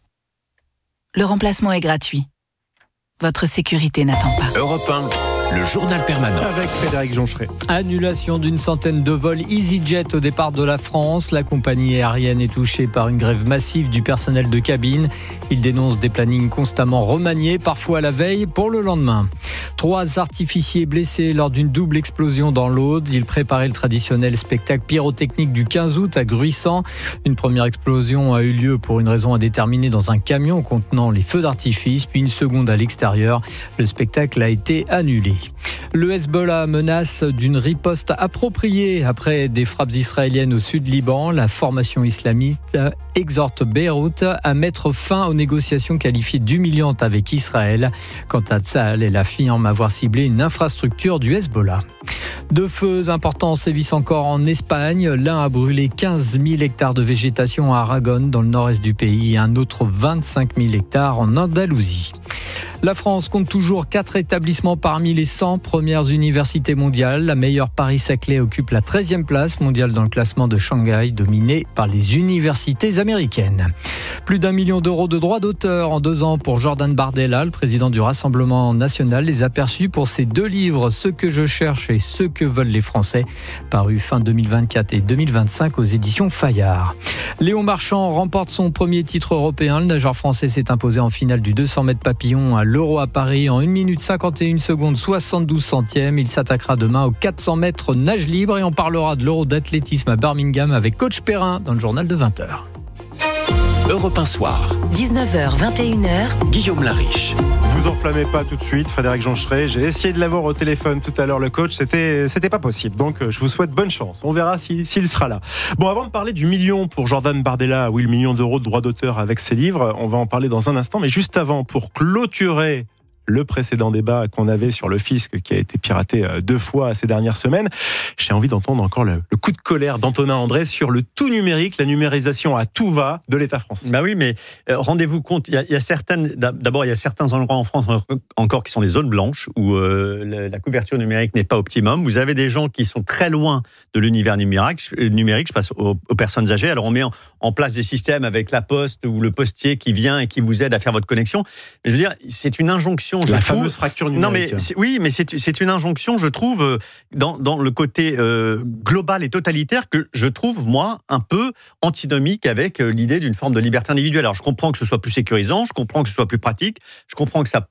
Le remplacement est gratuit. Votre sécurité n'attend pas. Europe 1, le journal permanent. Avec Frédéric Joncheret. Annulation d'une centaine de vols EasyJet au départ de la France. La compagnie aérienne est touchée par une grève massive du personnel de cabine. Il dénonce des plannings constamment remaniés, parfois la veille pour le lendemain. 3 artificiers blessés lors d'une double explosion dans l'Aude. Ils préparaient le traditionnel spectacle pyrotechnique du 15 août à Gruissant. Une première explosion a eu lieu pour une raison indéterminée dans un camion contenant les feux d'artifice, puis une seconde à l'extérieur. Le spectacle a été annulé. Le Hezbollah menace d'une riposte appropriée après des frappes israéliennes au sud Liban. La formation islamiste exhorte Beyrouth à mettre fin aux négociations qualifiées d'humiliantes avec Israël. Quant à Tsahal, elle affirme avoir ciblé une infrastructure du Hezbollah. 2 feux importants sévissent encore en Espagne. L'un a brûlé 15 000 hectares de végétation à Aragon, dans le nord-est du pays, et un autre 25 000 hectares en Andalousie. La France compte toujours 4 établissements parmi les 100 premières universités mondiales. La meilleure Paris-Saclay occupe la 13e place mondiale dans le classement de Shanghai, dominé par les universités américaines. Plus d'1 million d'euros de droits d'auteur en 2 ans pour Jordan Bardella, le président du Rassemblement national, les a perçus pour ses 2 livres, Ce que je cherche et Ce que veulent les Français, parus fin 2024 et 2025 aux éditions Fayard. Léon Marchand remporte son premier titre européen. Le nageur français s'est imposé en finale du 200 mètres papillon à l'Euro à Paris en 1 minute 51 secondes 72 centièmes. Il s'attaquera demain aux 400 mètres nage libre et on parlera de l'Euro d'athlétisme à Birmingham avec Coach Perrin dans le journal de 20h. Europe 1 soir. 19h, 21h. Guillaume Lariche. Vous enflammez pas tout de suite, Frédéric Joncheret. J'ai essayé de l'avoir au téléphone tout à l'heure, le coach. C'était pas possible. Donc, je vous souhaite bonne chance. On verra s'il sera là. Bon, avant de parler du million pour Jordan Bardella, oui, le million d'euros de droits d'auteur avec ses livres, on va en parler dans un instant. Mais juste avant, pour clôturer le précédent débat qu'on avait sur le fisc qui a été piraté 2 fois ces dernières semaines, j'ai envie d'entendre encore le coup de colère d'Antonin André sur le tout numérique, la numérisation à tout va de l'État français. Bah oui, mais rendez-vous compte, il y a certains endroits en France encore qui sont des zones blanches où la couverture numérique n'est pas optimum. Vous avez des gens qui sont très loin de l'univers numérique, je passe aux personnes âgées. Alors on met en place des systèmes avec la poste ou le postier qui vient et qui vous aide à faire votre connexion. Mais je veux dire, c'est une injonction. La fameuse fracture numérique. Non, mais c'est une injonction, je trouve, dans le côté global et totalitaire que je trouve, moi, un peu antinomique avec l'idée d'une forme de liberté individuelle. Alors, je comprends que ce soit plus sécurisant, je comprends que ce soit plus pratique, je comprends que ça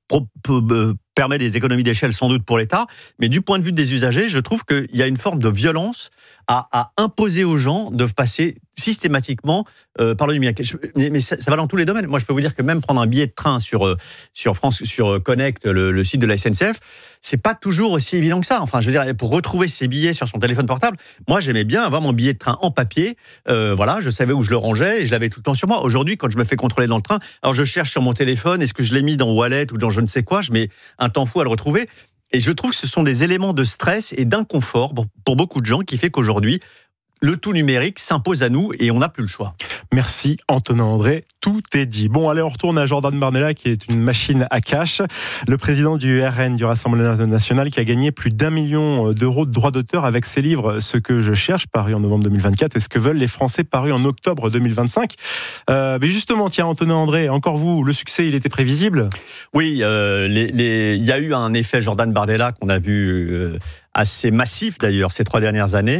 permet des économies d'échelle sans doute pour l'État, mais du point de vue des usagers, je trouve qu'il y a une forme de violence à imposer aux gens de passer systématiquement par le numérique. Mais ça va dans tous les domaines. Moi, je peux vous dire que même prendre un billet de train sur Connect, le site de la SNCF, c'est pas toujours aussi évident que ça. Enfin, je veux dire, pour retrouver ses billets sur son téléphone portable, moi, j'aimais bien avoir mon billet de train en papier. Voilà, je savais où je le rangeais et je l'avais tout le temps sur moi. Aujourd'hui, quand je me fais contrôler dans le train, alors je cherche sur mon téléphone, est-ce que je l'ai mis dans Wallet ou dans je ne sais quoi, je mets un temps fou à le retrouver. Et je trouve que ce sont des éléments de stress et d'inconfort pour beaucoup de gens qui fait qu'aujourd'hui, le tout numérique s'impose à nous et on n'a plus le choix. Merci Antonin André, tout est dit. Bon, allez, on retourne à Jordan Bardella qui est une machine à cash. Le président du RN, du Rassemblement national, qui a gagné plus d'1 million d'euros de droits d'auteur avec ses livres Ce que je cherche, paru en novembre 2024, et Ce que veulent les Français, paru en octobre 2025. Mais justement, tiens, Antonin André, encore vous, le succès, il était prévisible ? Oui, il y a eu un effet Jordan Bardella qu'on a vu assez massif d'ailleurs ces 3 dernières années.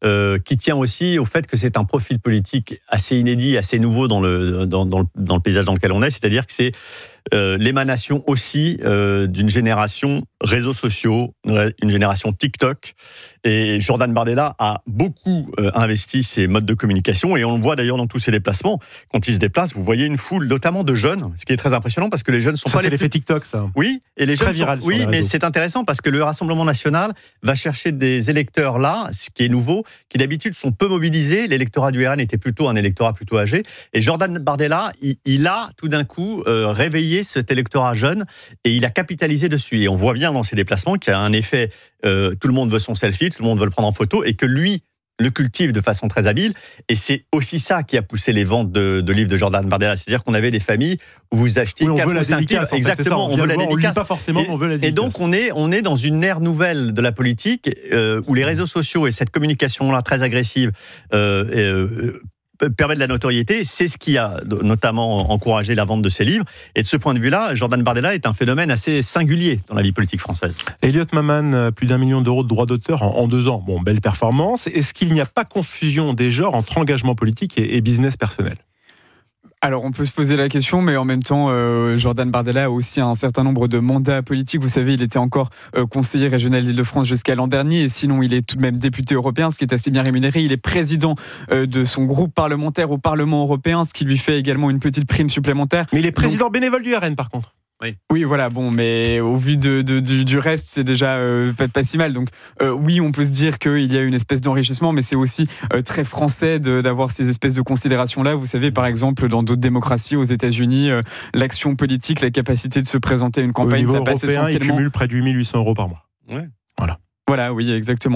qui tient aussi au fait que c'est un profil politique assez inédit, assez nouveau dans le paysage dans lequel on est, c'est-à-dire que c'est l'émanation aussi d'une génération réseaux sociaux, une génération TikTok. Et Jordan Bardella a beaucoup investi ses modes de communication, et on le voit d'ailleurs dans tous ses déplacements. Quand il se déplace, vous voyez une foule, notamment de jeunes, ce qui est très impressionnant parce que les jeunes sont ça, pas c'est les l'effet TikTok, ça. Oui, et les très jeunes viral. Oui, mais c'est intéressant parce que le Rassemblement national va chercher des électeurs là, ce qui est nouveau, qui d'habitude sont peu mobilisés. L'électorat du RN était plutôt un électorat plutôt âgé, et Jordan Bardella, il a tout d'un coup réveillé cet électorat jeune, et il a capitalisé dessus. Et on voit bien dans ses déplacements qu'il y a un effet, tout le monde veut son selfie, tout le monde veut le prendre en photo, et que lui le cultive de façon très habile. Et c'est aussi ça qui a poussé les ventes de livres de Jordan Bardella. C'est-à-dire qu'on avait des familles où vous achetiez 4 ou 5 livres. Exactement, on veut la dédicace. On lit pas forcément, on veut la dédicace. Et donc on est dans une ère nouvelle de la politique où les réseaux sociaux et cette communication-là très agressive permet de la notoriété. C'est ce qui a notamment encouragé la vente de ses livres. Et de ce point de vue-là, Jordan Bardella est un phénomène assez singulier dans la vie politique française. Elliot Maman, plus d'1 million d'euros de droits d'auteur en 2 ans. Bon, belle performance. Est-ce qu'il n'y a pas confusion des genres entre engagement politique et business personnel ? Alors, on peut se poser la question, mais en même temps, Jordan Bardella a aussi un certain nombre de mandats politiques. Vous savez, il était encore conseiller régional d'Île-de-France jusqu'à l'an dernier, et sinon, il est tout de même député européen, ce qui est assez bien rémunéré. Il est président de son groupe parlementaire au Parlement européen, ce qui lui fait également une petite prime supplémentaire. Mais il est président bénévole du RN, par contre. Oui, voilà, bon, mais au vu du reste, c'est déjà pas si mal. Donc, oui, on peut se dire qu'il y a une espèce d'enrichissement, mais c'est aussi très français d'avoir ces espèces de considérations-là. Vous savez, par exemple, dans d'autres démocraties, aux États-Unis, l'action politique, la capacité de se présenter à une campagne, ça passe essentiellement. Il cumule près de 8 800 € par mois. Ouais. Voilà, oui, exactement.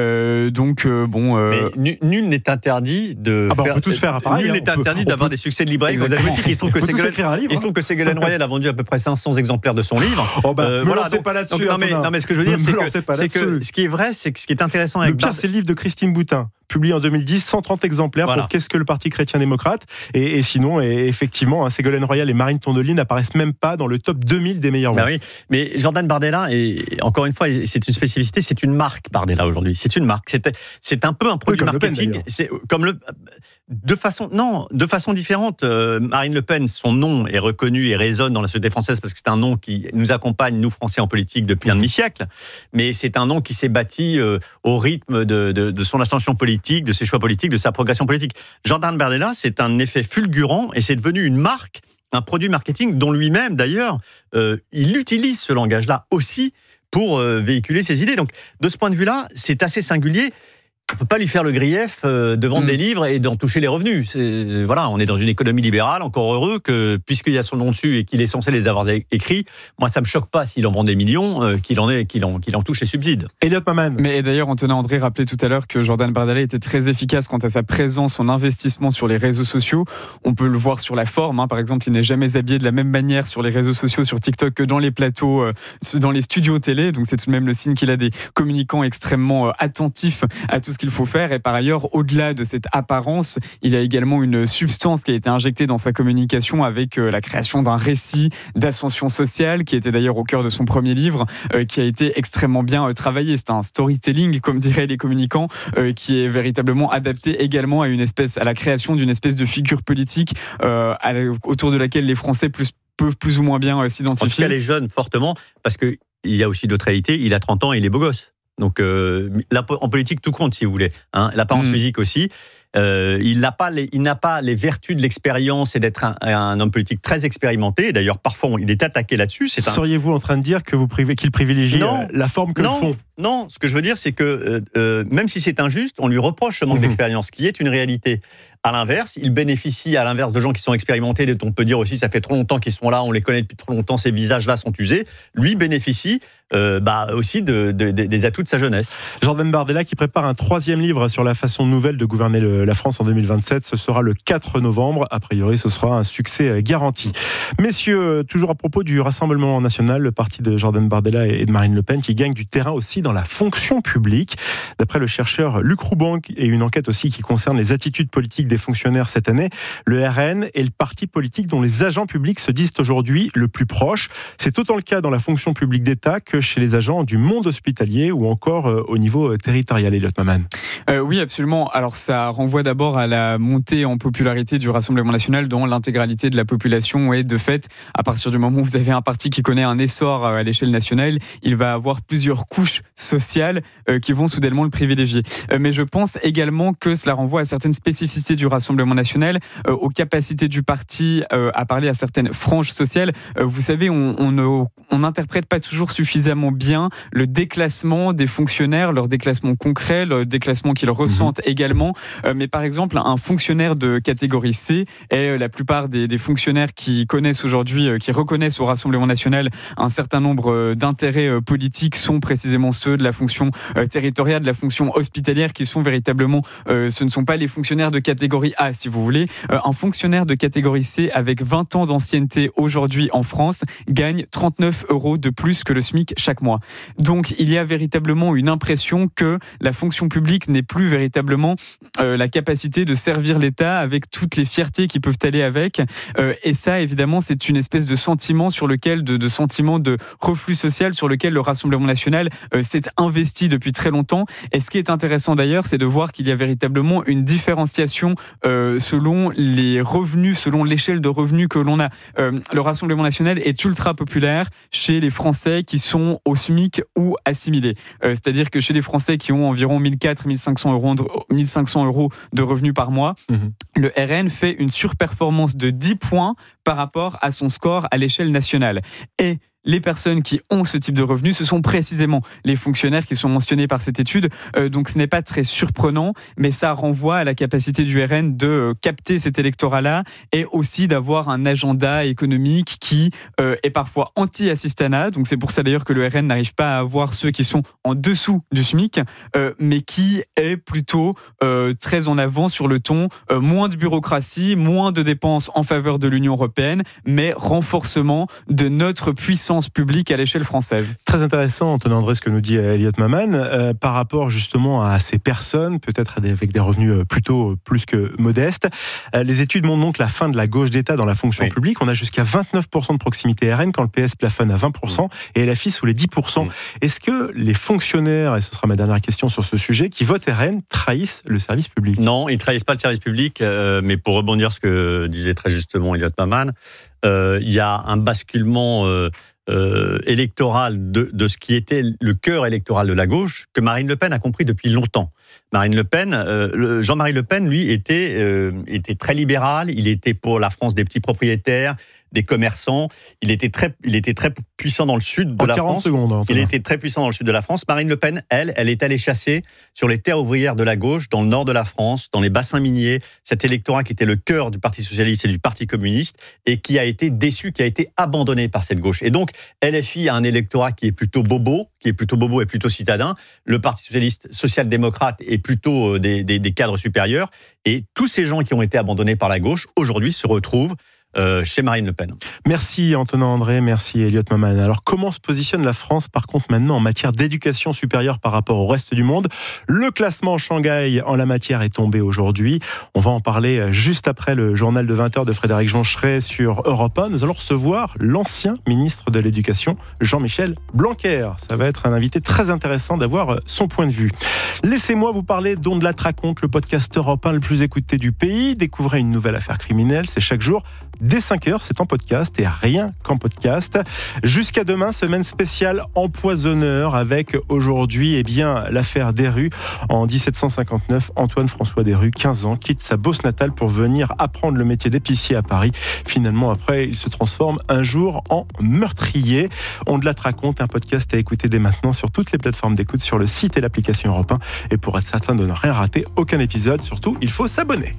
Mais nul n'est interdit de faire... On peut tous faire pareil. Nul n'est interdit d'avoir des succès de librairie. Il se trouve que Ségolène Royal a vendu à peu près 500 exemplaires de son livre. Voilà, c'est pas là-dessus. Non, mais ce que je veux dire, c'est que ce qui est vrai, c'est que ce qui est intéressant avec... Le pire, c'est le livre de Christine Boutin, publié en 2010, 130 exemplaires pour Qu'est-ce que le Parti chrétien-démocrate. Et sinon, effectivement, Ségolène Royal et Marine Tondelier n'apparaissent même pas dans le top 2000 des meilleurs ventes. Oui, mais Jordan Bardella, et encore une fois, c'est une spécificité, c'est une marque Bardella aujourd'hui. C'est une marque. C'est un peu un produit marketing. C'est comme de façon différente. Marine Le Pen, son nom est reconnu et résonne dans la société française parce que c'est un nom qui nous accompagne, nous Français, en politique depuis un demi-siècle. Mais c'est un nom qui s'est bâti au rythme de son ascension politique, de ses choix politiques, de sa progression politique. Jordan Bardella, c'est un effet fulgurant et c'est devenu une marque, un produit marketing dont lui-même, d'ailleurs, il utilise ce langage-là aussi pour véhiculer ses idées. Donc, de ce point de vue-là, c'est assez singulier. On ne peut pas lui faire le grief de vendre des livres et d'en toucher les revenus. On est dans une économie libérale, encore heureux que, puisqu'il y a son nom dessus et qu'il est censé les avoir écrits, moi ça ne me choque pas s'il en vend des millions, qu'il en touche les subsides. Elliot Maman. Mais d'ailleurs, Antonin André rappelait tout à l'heure que Jordan Bardella était très efficace quant à sa présence, son investissement sur les réseaux sociaux. On peut le voir sur la forme. Par exemple, il n'est jamais habillé de la même manière sur les réseaux sociaux, sur TikTok, que dans les plateaux, dans les studios télé. Donc c'est tout de même le signe qu'il a des communicants extrêmement attentifs à tout ce qu'il faut faire. Et par ailleurs, au-delà de cette apparence, il y a également une substance qui a été injectée dans sa communication avec la création d'un récit d'ascension sociale qui était d'ailleurs au cœur de son premier livre, qui a été extrêmement bien travaillé. C'est un storytelling, comme diraient les communicants, qui est véritablement adapté également à la création d'une espèce de figure politique autour de laquelle les Français peuvent plus ou moins bien s'identifier. En tout cas, les jeunes, fortement, parce qu'il y a aussi d'autres réalités. Il a 30 ans et il est beau gosse. Donc, en politique, tout compte, si vous voulez. L'apparence physique aussi. Il n'a pas les vertus de l'expérience et d'être un homme politique très expérimenté. D'ailleurs, parfois, il est attaqué là-dessus. Seriez-vous en train de dire qu'il privilégie la forme que le fond ? Non, ce que je veux dire, c'est que même si c'est injuste, on lui reproche ce manque d'expérience, qui est une réalité. À l'inverse, il bénéficie, à l'inverse de gens qui sont expérimentés, dont on peut dire aussi, ça fait trop longtemps qu'ils sont là, on les connaît depuis trop longtemps, ces visages-là sont usés. Lui bénéficie aussi des atouts de sa jeunesse. Jordan Bardella qui prépare un 3e livre sur la façon nouvelle de gouverner le la France en 2027. Ce sera le 4 novembre. A priori, ce sera un succès garanti. Messieurs, toujours à propos du Rassemblement national, le parti de Jordan Bardella et de Marine Le Pen qui gagne du terrain aussi dans la fonction publique. D'après le chercheur Luc Rouban et une enquête aussi qui concerne les attitudes politiques des fonctionnaires cette année, le RN est le parti politique dont les agents publics se disent aujourd'hui le plus proche. C'est autant le cas dans la fonction publique d'État que chez les agents du monde hospitalier ou encore au niveau territorial. Elliot Maman. Oui, absolument. Alors ça renvoie d'abord à la montée en popularité du Rassemblement national dont l'intégralité de la population est de fait, à partir du moment où vous avez un parti qui connaît un essor à l'échelle nationale, il va avoir plusieurs couches sociales qui vont soudainement le privilégier. Mais je pense également que cela renvoie à certaines spécificités du Rassemblement national, aux capacités du parti à parler à certaines franges sociales. Vous savez, on n'interprète pas toujours suffisamment bien le déclassement des fonctionnaires, leur déclassement concret, le déclassement qu'ils ressentent également. Mais par exemple, un fonctionnaire de catégorie C et la plupart des fonctionnaires qui connaissent aujourd'hui, qui reconnaissent au Rassemblement national un certain nombre d'intérêts politiques sont précisément ceux de la fonction territoriale, de la fonction hospitalière, qui sont véritablement, ce ne sont pas les fonctionnaires de catégorie A, si vous voulez. Un fonctionnaire de catégorie C avec 20 ans d'ancienneté aujourd'hui en France gagne 39 € de plus que le SMIC chaque mois. Donc il y a véritablement une impression que la fonction publique n'est plus véritablement la capacité de servir l'État avec toutes les fiertés qui peuvent aller avec. Et ça, évidemment, c'est une espèce de sentiment sur lequel, de sentiment de reflux social sur lequel le Rassemblement national s'est investi depuis très longtemps. Et ce qui est intéressant d'ailleurs, c'est de voir qu'il y a véritablement une différenciation selon les revenus, selon l'échelle de revenus que l'on a. Le Rassemblement national est ultra populaire chez les Français qui sont au SMIC ou assimilés. C'est-à-dire que chez les Français qui ont environ 1 500 € de revenus par mois, le RN fait une surperformance de 10 points par rapport à son score à l'échelle nationale. Et les personnes qui ont ce type de revenus, ce sont précisément les fonctionnaires qui sont mentionnés par cette étude. Donc ce n'est pas très surprenant, mais ça renvoie à la capacité du RN de capter cet électorat-là et aussi d'avoir un agenda économique qui est parfois anti-assistanat. Donc c'est pour ça d'ailleurs que le RN n'arrive pas à avoir ceux qui sont en dessous du SMIC, mais qui est plutôt très en avant sur le ton moins de bureaucratie, moins de dépenses en faveur de l'Union européenne, mais renforcement de notre puissance publique à l'échelle française. Très intéressant, Antonin André, ce que nous dit Elliot Maman, par rapport justement à ces personnes, peut-être avec des revenus plutôt plus que modestes. Les études montrent donc la fin de la gauche d'État dans la fonction publique. On a jusqu'à 29% de proximité RN quand le PS plafonne à 20% et LFI sous les 10%. Est-ce que les fonctionnaires, et ce sera ma dernière question sur ce sujet, qui votent RN trahissent le service public ? Non, ils ne trahissent pas le service public, mais pour rebondir sur ce que disait très justement Elliot Maman, il y a un basculement électoral de ce qui était le cœur électoral de la gauche que Marine Le Pen a compris depuis longtemps. Marine Le Pen, Jean-Marie Le Pen, lui, était très libéral. Il était pour la France des petits propriétaires, des commerçants. Il était très puissant dans le sud de la France. Il était très puissant dans le sud de la France. Marine Le Pen, elle est allée chasser sur les terres ouvrières de la gauche, dans le nord de la France, dans les bassins miniers, cet électorat qui était le cœur du Parti socialiste et du Parti communiste et qui a été déçu, qui a été abandonné par cette gauche. Et donc, LFI a un électorat qui est plutôt bobo et plutôt citadin. Le Parti socialiste social-démocrate est plutôt des cadres supérieurs. Et tous ces gens qui ont été abandonnés par la gauche, aujourd'hui, se retrouvent chez Marine Le Pen. Merci Antonin André, merci Elliot Maman. Alors comment se positionne la France par contre maintenant en matière d'éducation supérieure par rapport au reste du monde ? Le classement Shanghai en la matière est tombé aujourd'hui. On va en parler juste après le journal de 20h de Frédéric Joncheret sur Europe 1. Nous allons recevoir l'ancien ministre de l'Éducation, Jean-Michel Blanquer. Ça va être un invité très intéressant d'avoir son point de vue. Laissez-moi vous parler d'On de la Raconte, le podcast Europe 1 le plus écouté du pays. Découvrez une nouvelle affaire criminelle, c'est chaque jour. Dès 5h, c'est en podcast et rien qu'en podcast. Jusqu'à demain, semaine spéciale empoisonneur avec aujourd'hui l'affaire Desrues. En 1759, Antoine-François Desrues, 15 ans, quitte sa Beauce natale pour venir apprendre le métier d'épicier à Paris. Finalement, après, il se transforme un jour en meurtrier. On de la raconte, un podcast à écouter dès maintenant sur toutes les plateformes d'écoute, sur le site et l'application Europe 1. Et pour être certain de ne rien rater, aucun épisode, surtout, il faut s'abonner.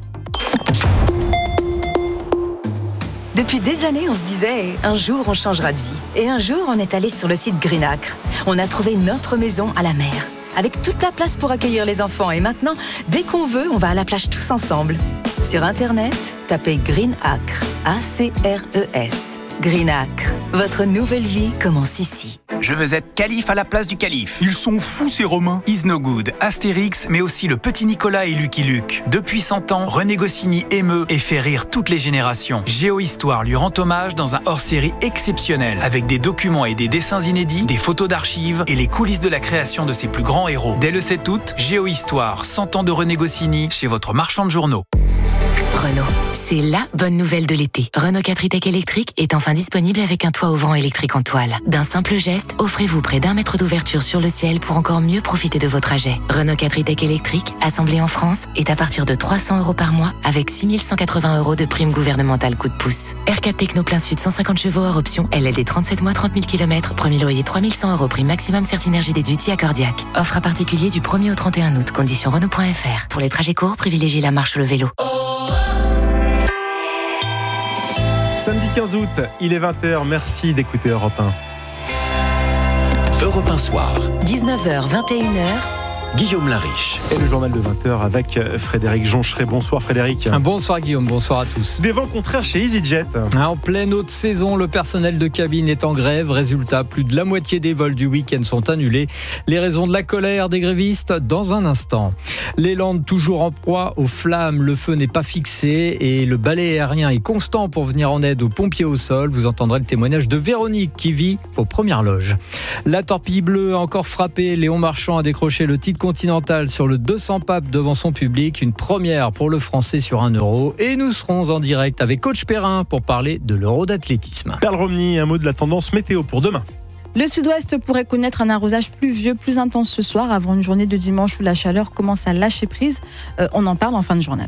Depuis des années, on se disait « un jour, on changera de vie ». Et un jour, on est allé sur le site Greenacre. On a trouvé notre maison à la mer. avec toute la place pour accueillir les enfants. Et maintenant, dès qu'on veut, on va à la plage tous ensemble. Sur Internet, tapez Green Acre, A-C-R-E-S. Green Acre, votre nouvelle vie commence ici. Je veux être calife à la place du calife. Ils sont fous ces Romains. Is No Good, Astérix, mais aussi le petit Nicolas et Lucky Luke. Depuis 100 ans, René Goscinny émeut et fait rire toutes les générations. Géohistoire lui rend hommage dans un hors-série exceptionnel, avec des documents et des dessins inédits, des photos d'archives et les coulisses de la création de ses plus grands héros. Dès le 7 août, Géohistoire, 100 ans de René Goscinny, chez votre marchand de journaux. Renault, c'est la bonne nouvelle de l'été. Renault 4 e-Tech électrique est enfin disponible avec un toit ouvrant électrique en toile. D'un simple geste, offrez-vous près d'1 mètre d'ouverture sur le ciel pour encore mieux profiter de vos trajets. Renault 4 e-Tech électrique, assemblé en France, est à partir de 300 € par mois avec 6 180 € de prime gouvernementale coup de pouce. R4 Techno plein sud 150 chevaux hors option, LLD 37 mois 30 000 km, premier loyer 3 100 € prime maximum Certinergie déduite accordiaque. Offre à particulier du 1er au 31 août, conditions Renault.fr. Pour les trajets courts, privilégiez la marche ou le vélo. Samedi 15 août, il est 20h, merci d'écouter Europe 1. Europe 1 Soir. 19h, 21h. Guillaume Lariche. Et le journal de 20h avec Frédéric Joncheret. Bonsoir Frédéric. Bonsoir Guillaume, bonsoir à tous. Des vents contraires chez EasyJet. En pleine haute saison, le personnel de cabine est en grève. Résultat, plus de la moitié des vols du week-end sont annulés. Les raisons de la colère des grévistes dans un instant. Les Landes toujours en proie aux flammes. Le feu n'est pas fixé et le balai aérien est constant pour venir en aide aux pompiers au sol. Vous entendrez le témoignage de Véronique qui vit aux premières loges. La torpille bleue a encore frappé. Léon Marchand a décroché le titre continental sur le 200 papes devant son public, une première pour le français sur 1 euro. Et nous serons en direct avec Coach Perrin pour parler de l'euro d'athlétisme. Perle Romney, un mot de la tendance météo pour demain. Le sud-ouest pourrait connaître un arrosage pluvieux, plus intense ce soir, avant une journée de dimanche où la chaleur commence à lâcher prise. On en parle en fin de journal.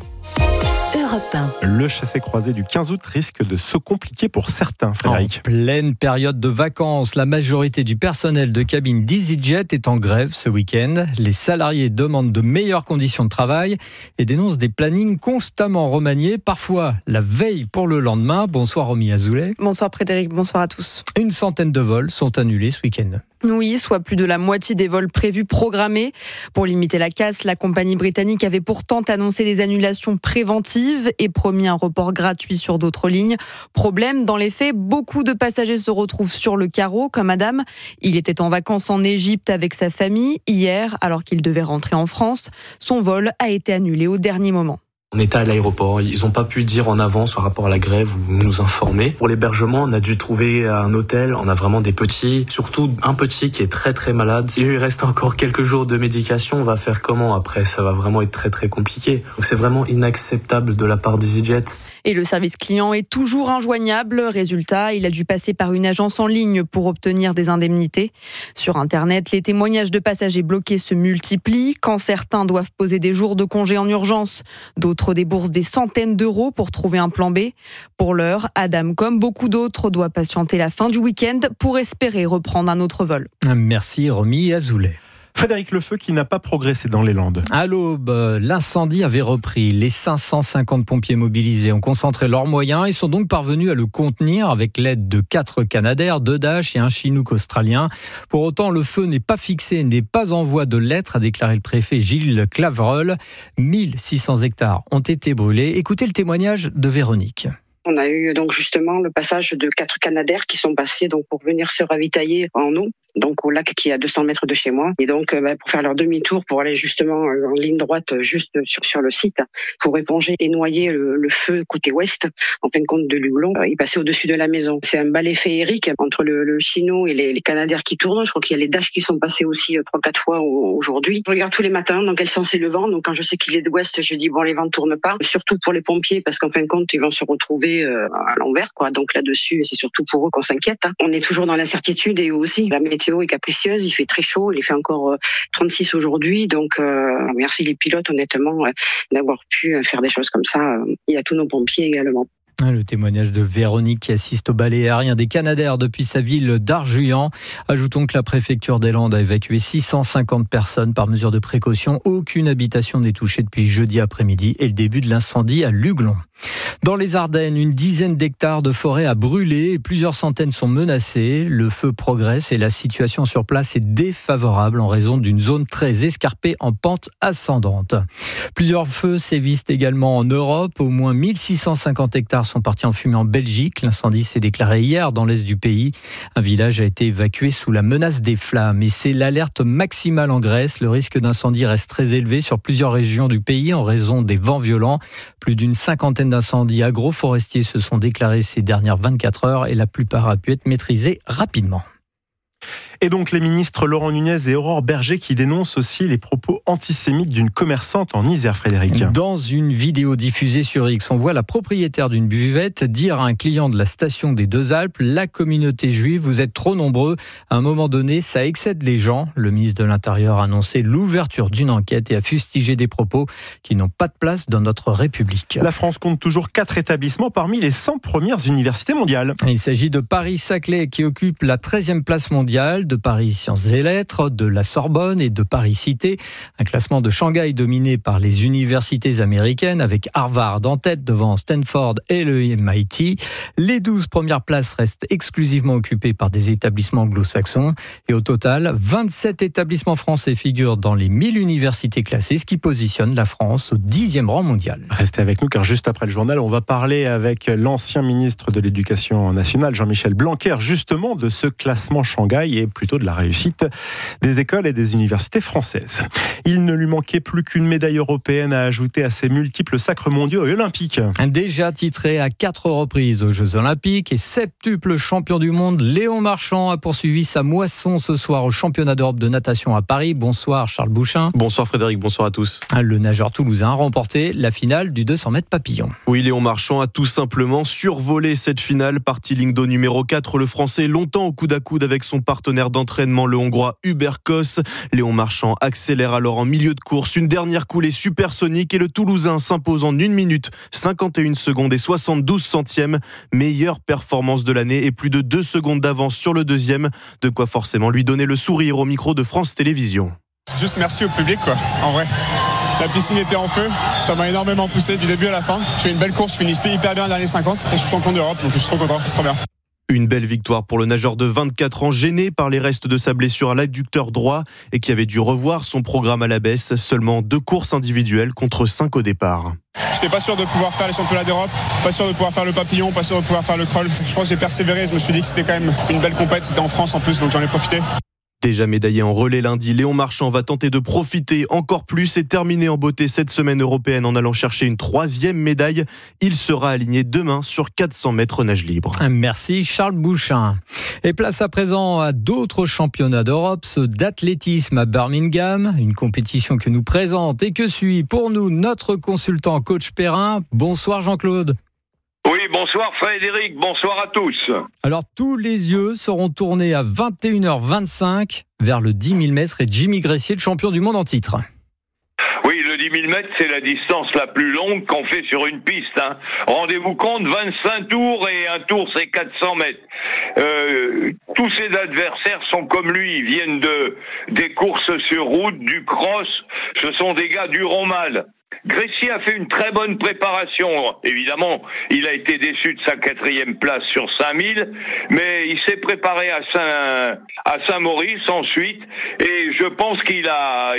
Le chassé-croisé du 15 août risque de se compliquer pour certains, Frédéric. En pleine période de vacances, la majorité du personnel de cabine d'EasyJet est en grève ce week-end. Les salariés demandent de meilleures conditions de travail et dénoncent des plannings constamment remaniés, parfois la veille pour le lendemain. Bonsoir Romy Azoulay. Bonsoir Frédéric, bonsoir à tous. Une centaine de vols sont annulés ce week-end. Oui, soit plus de la moitié des vols prévus programmés. Pour limiter la casse, la compagnie britannique avait pourtant annoncé des annulations préventives et promis un report gratuit sur d'autres lignes. Problème, dans les faits, beaucoup de passagers se retrouvent sur le carreau, comme Adam. Il était en vacances en Égypte avec sa famille. Hier, alors qu'il devait rentrer en France, son vol a été annulé au dernier moment. On était à l'aéroport, ils n'ont pas pu dire en avance par rapport à la grève ou nous informer. Pour l'hébergement, on a dû trouver un hôtel, on a vraiment des petits, surtout un petit qui est très très malade. Il lui reste encore quelques jours de médication, on va faire comment après? Ça va vraiment être très très compliqué. Donc c'est vraiment inacceptable de la part d'EasyJet. Et le service client est toujours injoignable. Résultat, il a dû passer par une agence en ligne pour obtenir des indemnités. Sur Internet, les témoignages de passagers bloqués se multiplient. Quand certains doivent poser des jours de congé en urgence, d'autres déboursent des centaines d'euros pour trouver un plan B. Pour l'heure, Adam, comme beaucoup d'autres, doit patienter la fin du week-end pour espérer reprendre un autre vol. Merci Romy Azoulay. Frédéric, le feu qui n'a pas progressé dans les Landes. À l'aube, l'incendie avait repris. Les 550 pompiers mobilisés ont concentré leurs moyens et sont donc parvenus à le contenir avec l'aide de 4 Canadair, 2 Dash et un Chinook australien. Pour autant, le feu n'est pas fixé, n'est pas en voie de l'être, a déclaré le préfet Gilles Claverol. 1600 hectares ont été brûlés. Écoutez le témoignage de Véronique. On a eu donc justement le passage de 4 Canadair qui sont passés donc pour venir se ravitailler en eau, donc au lac qui est à 200 mètres de chez moi, et donc pour faire leur demi-tour pour aller justement en ligne droite juste sur le site pour éponger et noyer le feu côté ouest en fin de compte de l'Hublon. Il passait au-dessus de la maison. C'est un balai féerique entre le Chino et les Canadair qui tournent. Je crois qu'il y a les Dash qui sont passés aussi 3-4 fois aujourd'hui. Je regarde tous les matins dans quel sens est le vent. Donc quand je sais qu'il est de ouest, je dis bon, les vents ne tournent pas. Surtout pour les pompiers parce qu'en fin de compte ils vont se retrouver à l'envers, quoi. Donc là-dessus, c'est surtout pour eux qu'on s'inquiète. On est toujours dans l'incertitude et eux aussi. La météo est capricieuse, il fait très chaud, il fait encore 36 aujourd'hui. Donc merci les pilotes, honnêtement, d'avoir pu faire des choses comme ça. Il y a tous nos pompiers également. Le témoignage de Véronique qui assiste au balai aérien des Canadair depuis sa ville d'Arjuyan. Ajoutons que la préfecture des Landes a évacué 650 personnes par mesure de précaution. Aucune habitation n'est touchée depuis jeudi après-midi et le début de l'incendie à Luglon. Dans les Ardennes, une dizaine d'hectares de forêt a brûlé et plusieurs centaines sont menacés. Le feu progresse et la situation sur place est défavorable en raison d'une zone très escarpée en pente ascendante. Plusieurs feux sévissent également en Europe. Au moins 1650 hectares sont partis en fumée en Belgique. L'incendie s'est déclaré hier dans l'est du pays. Un village a été évacué sous la menace des flammes. Et c'est l'alerte maximale en Grèce. Le risque d'incendie reste très élevé sur plusieurs régions du pays en raison des vents violents. Plus d'une cinquantaine d'incendies agroforestiers se sont déclarés ces dernières 24 heures et la plupart a pu être maîtrisée rapidement. Et donc les ministres Laurent Nunez et Aurore Berger qui dénoncent aussi les propos antisémites d'une commerçante en Isère, Frédéric. Dans une vidéo diffusée sur X, on voit la propriétaire d'une buvette dire à un client de la station des Deux Alpes: la communauté juive, vous êtes trop nombreux. À un moment donné, ça excède les gens. Le ministre de l'Intérieur a annoncé l'ouverture d'une enquête et a fustigé des propos qui n'ont pas de place dans notre République. La France compte toujours 4 établissements parmi les 100 premières universités mondiales. Il s'agit de Paris-Saclay qui occupe la 13e place mondiale, de Paris Sciences et Lettres, de la Sorbonne et de Paris Cité. Un classement de Shanghai dominé par les universités américaines avec Harvard en tête devant Stanford et le MIT. Les 12 premières places restent exclusivement occupées par des établissements anglo-saxons. Et au total, 27 établissements français figurent dans les 1000 universités classées, ce qui positionne la France au 10e rang mondial. Restez avec nous car juste après le journal, on va parler avec l'ancien ministre de l'Éducation nationale, Jean-Michel Blanquer, justement de ce classement Shanghai et plutôt de la réussite des écoles et des universités françaises. Il ne lui manquait plus qu'une médaille européenne à ajouter à ses multiples sacres mondiaux et olympiques. Déjà titré à 4 reprises aux Jeux Olympiques et septuple champion du monde, Léon Marchand a poursuivi sa moisson ce soir au championnat d'Europe de natation à Paris. Bonsoir Charles Bouchin. Bonsoir Frédéric, bonsoir à tous. Le nageur toulousain a remporté la finale du 200 mètres papillon. Oui, Léon Marchand a tout simplement survolé cette finale. Parti ligne d'eau numéro 4, le Français longtemps au coude à coude avec son partenaire d'entraînement, le Hongrois Hubert Kos. Léon Marchand accélère alors en milieu de course. Une dernière coulée supersonique et le Toulousain s'impose en 1 minute 51 secondes et 72 centièmes. Meilleure performance de l'année et plus de 2 secondes d'avance sur le deuxième. De quoi forcément lui donner le sourire au micro de France Télévisions. Juste merci au public, quoi. En vrai, la piscine était en feu, ça m'a énormément poussé du début à la fin. Je fais une belle course, je finis hyper bien dernier 50 et je suis champion d'Europe, donc je suis trop content, c'est trop bien. Une belle victoire pour le nageur de 24 ans, gêné par les restes de sa blessure à l'adducteur droit et qui avait dû revoir son programme à la baisse. Seulement 2 courses individuelles contre 5 au départ. J'étais pas sûr de pouvoir faire les championnats d'Europe, pas sûr de pouvoir faire le papillon, pas sûr de pouvoir faire le crawl. Je pense que j'ai persévéré, je me suis dit que c'était quand même une belle compète, c'était en France en plus, donc j'en ai profité. Déjà médaillé en relais lundi, Léon Marchand va tenter de profiter encore plus et terminer en beauté cette semaine européenne en allant chercher une 3e médaille. Il sera aligné demain sur 400 mètres nage libre. Merci Charles Bouchin. Et place à présent à d'autres championnats d'Europe, ceux d'athlétisme à Birmingham, une compétition que nous présente et que suit pour nous notre consultant coach Perrin. Bonsoir Jean-Claude. Oui, bonsoir Frédéric, bonsoir à tous. Alors tous les yeux seront tournés à 21h25 vers le 10 000 mètres et Jimmy Gressier, le champion du monde en titre. Oui, le 10 000 mètres, c'est la distance la plus longue qu'on fait sur une piste. Rendez-vous compte, 25 tours et un tour, c'est 400 mètres. Tous ses adversaires sont comme lui, ils viennent des courses sur route, du cross, ce sont des gars du Romal. Gressier a fait une très bonne préparation. Évidemment, il a été déçu de sa 4e place sur 5000, mais il s'est préparé à Saint-Maurice ensuite, et je pense qu'il a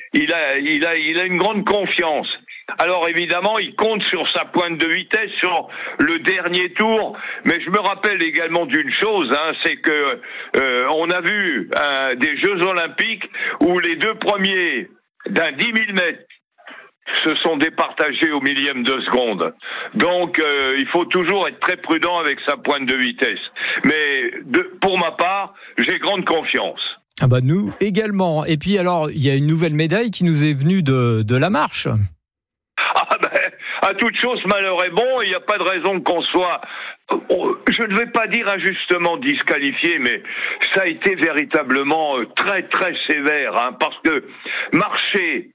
une grande confiance. Alors évidemment, il compte sur sa pointe de vitesse sur le dernier tour, mais je me rappelle également d'une chose, c'est que on a vu des Jeux Olympiques où les 2 premiers d'un 10 000 mètres se sont départagés au millième de seconde. Donc, il faut toujours être très prudent avec sa pointe de vitesse. Mais pour ma part, j'ai grande confiance. Ah bah nous également. Et puis alors, il y a une nouvelle médaille qui nous est venue de la marche. Ah ben, à toute chose, malheur est bon. Il n'y a pas de raison qu'on soit... Je ne vais pas dire injustement disqualifié, mais ça a été véritablement très, très sévère. Parce que marcher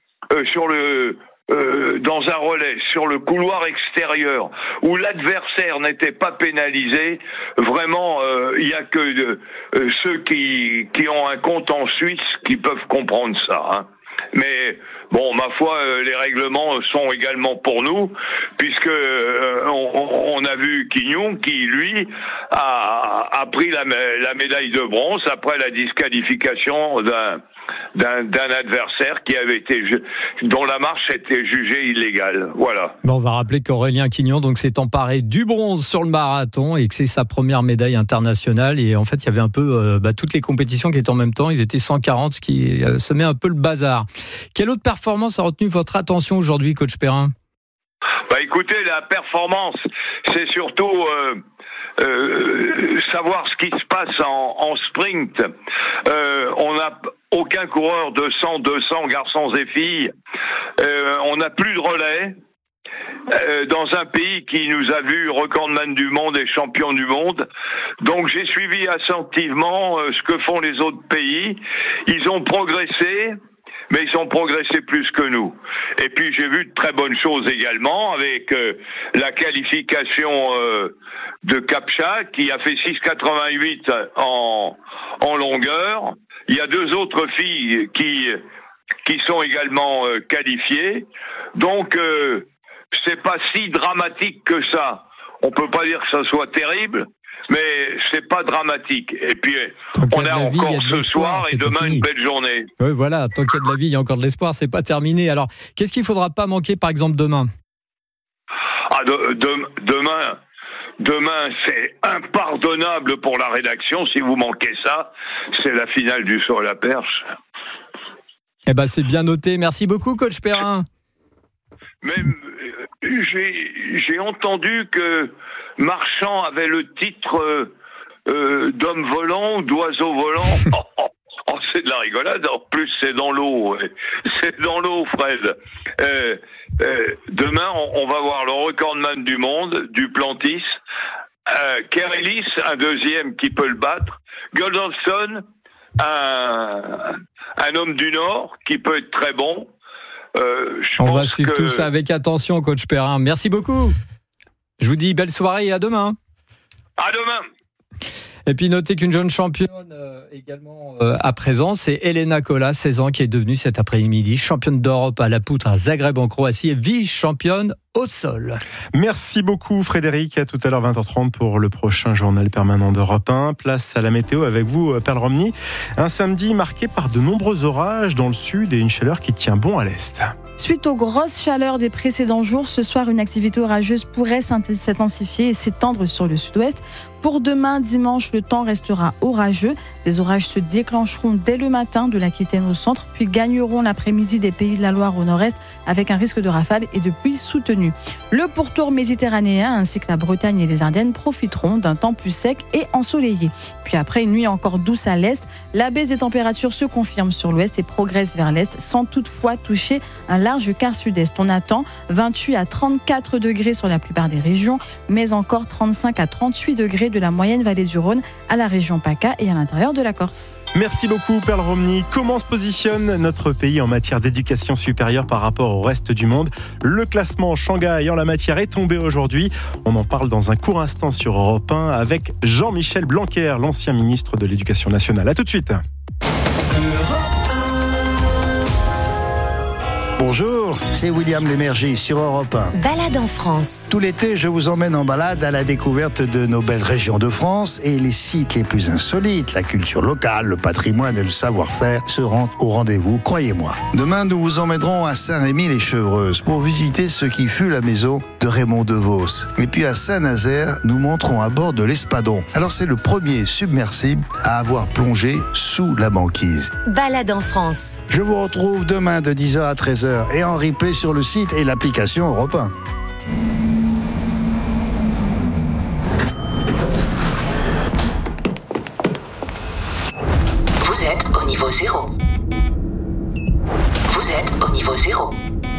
dans un relais, sur le couloir extérieur, où l'adversaire n'était pas pénalisé, vraiment, il n'y a que ceux qui ont un compte en Suisse qui peuvent comprendre ça. Mais bon, ma foi, les règlements sont également pour nous, puisque on a vu Quignon qui, lui, a pris la médaille de bronze après la disqualification d'un adversaire dont la marche était jugée illégale. Voilà. Bon, on va rappeler qu'Aurélien Quignon donc s'est emparé du bronze sur le marathon et que c'est sa première médaille internationale. Et en fait, il y avait un peu toutes les compétitions qui étaient en même temps. Ils étaient 140, ce qui semait un peu le bazar. Quelle autre performance a retenu votre attention aujourd'hui, coach Perrin ? Écoutez, la performance, c'est surtout savoir ce qui se passe en sprint. On n'a aucun coureur de 100, 200 garçons et filles. On n'a plus de relais. Dans un pays qui nous a vu recordman du monde et champion du monde. Donc j'ai suivi attentivement ce que font les autres pays. Ils ont progressé, mais ils ont progressé plus que nous. Et puis j'ai vu de très bonnes choses également avec la qualification de Kapcha qui a fait 6,88 en longueur. Il y a 2 autres filles qui sont également qualifiées. Donc c'est pas si dramatique que ça. On peut pas dire que ça soit terrible, mais c'est pas dramatique. Et puis on a encore ce soir et demain une belle journée. Oui, voilà. Tant qu'il y a de la vie, il y a encore de l'espoir. C'est pas terminé. Alors, qu'est-ce qu'il faudra pas manquer, par exemple, demain ? Demain, c'est impardonnable pour la rédaction. Si vous manquez ça, c'est la finale du saut à la perche. Eh ben, c'est bien noté. Merci beaucoup, coach Perrin. Même j'ai entendu que Marchand avait le titre d'homme volant ou d'oiseau volant. C'est de la rigolade. En plus, c'est dans l'eau. C'est dans l'eau, Fred. Demain, on va voir le recordman du monde, Duplantis. Kerelis, un deuxième qui peut le battre. Goldolfsson, un homme du Nord qui peut être très bon. On va suivre tout ça avec attention, coach Perrin. Merci beaucoup. Je vous dis belle soirée et à demain. À demain. Et puis notez qu'une jeune championne également à présent, c'est Elena Kola, 16 ans, qui est devenue cet après-midi championne d'Europe à la poutre à Zagreb en Croatie et vice-championne au sol. Merci beaucoup Frédéric. À tout à l'heure 20h30 pour le prochain journal permanent d'Europe 1. Place à la météo avec vous, Perle Romney. Un samedi marqué par de nombreux orages dans le sud et une chaleur qui tient bon à l'est. Suite aux grosses chaleurs des précédents jours, ce soir, une activité orageuse pourrait s'intensifier et s'étendre sur le sud-ouest. Pour demain, dimanche, le temps restera orageux. Des orages se déclencheront dès le matin de l'Aquitaine au centre, puis gagneront l'après-midi des Pays de la Loire au nord-est avec un risque de rafales et de pluie soutenue. Le pourtour méditerranéen ainsi que la Bretagne et les Ardennes profiteront d'un temps plus sec et ensoleillé. Puis après une nuit encore douce à l'est, la baisse des températures se confirme sur l'ouest et progresse vers l'est sans toutefois toucher un large quart sud-est. On attend 28 à 34 degrés sur la plupart des régions, mais encore 35 à 38 degrés de la moyenne vallée du Rhône à la région PACA et à l'intérieur de la Corse. Merci beaucoup Perle Romney. Comment se positionne notre pays en matière d'éducation supérieure par rapport au reste du monde ? Le classement Shanghai en la matière est tombé aujourd'hui. On en parle dans un court instant sur Europe 1 avec Jean-Michel Blanquer, l'ancien ministre de l'Éducation nationale. A tout de suite. Bonjour, c'est William Lémergie sur Europe 1. Balade en France. Tout l'été, je vous emmène en balade à la découverte de nos belles régions de France et les sites les plus insolites. La culture locale, le patrimoine et le savoir-faire seront au rendez-vous, croyez-moi. Demain, nous vous emmènerons à Saint-Rémy-les-Chevreuses pour visiter ce qui fut la maison de Raymond DeVos. Et puis à Saint-Nazaire, nous monterons à bord de l'Espadon. Alors c'est le premier submersible à avoir plongé sous la banquise. Balade en France. Je vous retrouve demain de 10h à 13h et en replay sur le site et l'application Europe 1. Vous êtes au niveau 0. Vous êtes au niveau 0.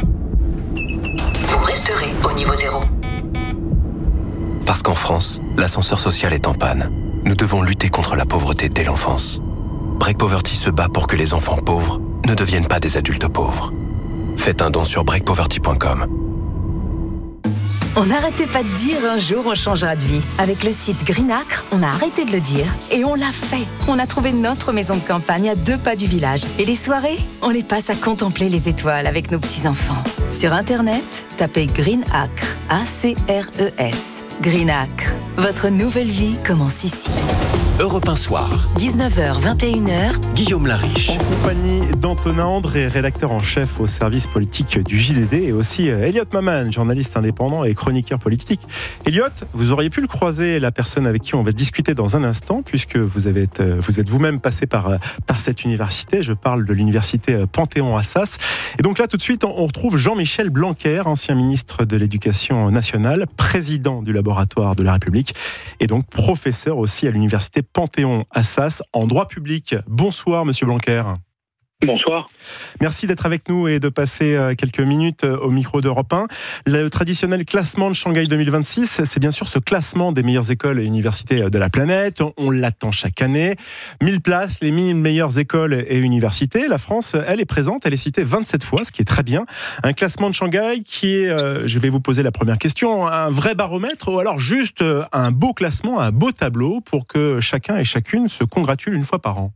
Vous resterez au niveau 0. Parce qu'en France, l'ascenseur social est en panne. Nous devons lutter contre la pauvreté dès l'enfance. Break Poverty se bat pour que les enfants pauvres ne deviennent pas des adultes pauvres. Faites un don sur breakpoverty.com. On n'arrêtait pas de dire un jour on changera de vie. Avec le site Green Acre, on a arrêté de le dire et on l'a fait. On a trouvé notre maison de campagne à 2 pas du village. Et les soirées, on les passe à contempler les étoiles avec nos petits-enfants. Sur Internet, tapez Green Acre, A-C-R-E-S. Green Acre, votre nouvelle vie commence ici. Europe 1 Soir. 19h, 21h. Guillaume Lariche. En compagnie d'Antonin André, rédacteur en chef au service politique du JDD, et aussi Elliot Maman, journaliste indépendant et chroniqueur politique. Elliot, vous auriez pu le croiser, la personne avec qui on va discuter dans un instant, puisque vous êtes vous-même passé par cette université. Je parle de l'université Panthéon-Assas. Et donc là, tout de suite, on retrouve Jean-Michel Blanquer, ancien ministre de l'Éducation nationale, président du laboratoire de la République, et donc professeur aussi à l'université Panthéon-Assas en droit public. Bonsoir, monsieur Blanquer. Bonsoir. Merci d'être avec nous et de passer quelques minutes au micro d'Europe 1. Le traditionnel classement de Shanghai 2026, c'est bien sûr ce classement des meilleures écoles et universités de la planète. On l'attend chaque année. 1000 places, les 1000 meilleures écoles et universités. La France, elle est présente, elle est citée 27 fois, ce qui est très bien. Un classement de Shanghai qui est, je vais vous poser la première question, un vrai baromètre ou alors juste un beau classement, un beau tableau pour que chacun et chacune se congratule une fois par an?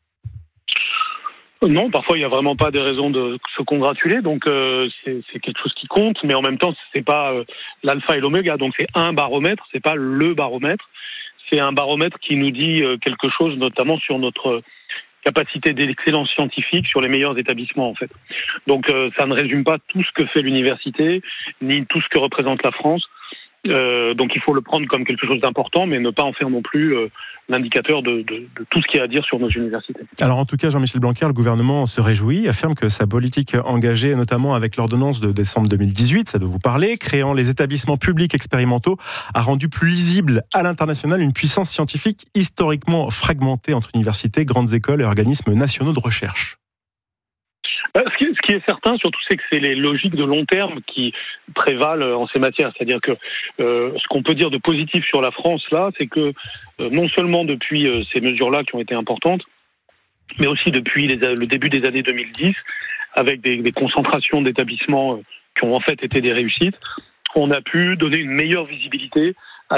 Non, parfois il n'y a vraiment pas des raisons de se congratuler, donc c'est quelque chose qui compte, mais en même temps c'est pas l'alpha et l'oméga, donc c'est un baromètre, c'est pas le baromètre, c'est un baromètre qui nous dit quelque chose, notamment sur notre capacité d'excellence scientifique sur les meilleurs établissements en fait. Donc ça ne résume pas tout ce que fait l'université, ni tout ce que représente la France. Donc il faut le prendre comme quelque chose d'important, mais ne pas en faire non plus l'indicateur de tout ce qu'il y a à dire sur nos universités. Alors en tout cas, Jean-Michel Blanquer, le gouvernement se réjouit, affirme que sa politique engagée, notamment avec l'ordonnance de décembre 2018, ça doit vous parler, créant les établissements publics expérimentaux, a rendu plus lisible à l'international une puissance scientifique historiquement fragmentée entre universités, grandes écoles et organismes nationaux de recherche. Ce qui est certain, surtout, c'est que c'est les logiques de long terme qui prévalent en ces matières. C'est-à-dire que ce qu'on peut dire de positif sur la France, là, c'est que non seulement depuis ces mesures-là qui ont été importantes, mais aussi depuis le début des années 2010, avec des concentrations d'établissements qui ont en fait été des réussites, on a pu donner une meilleure visibilité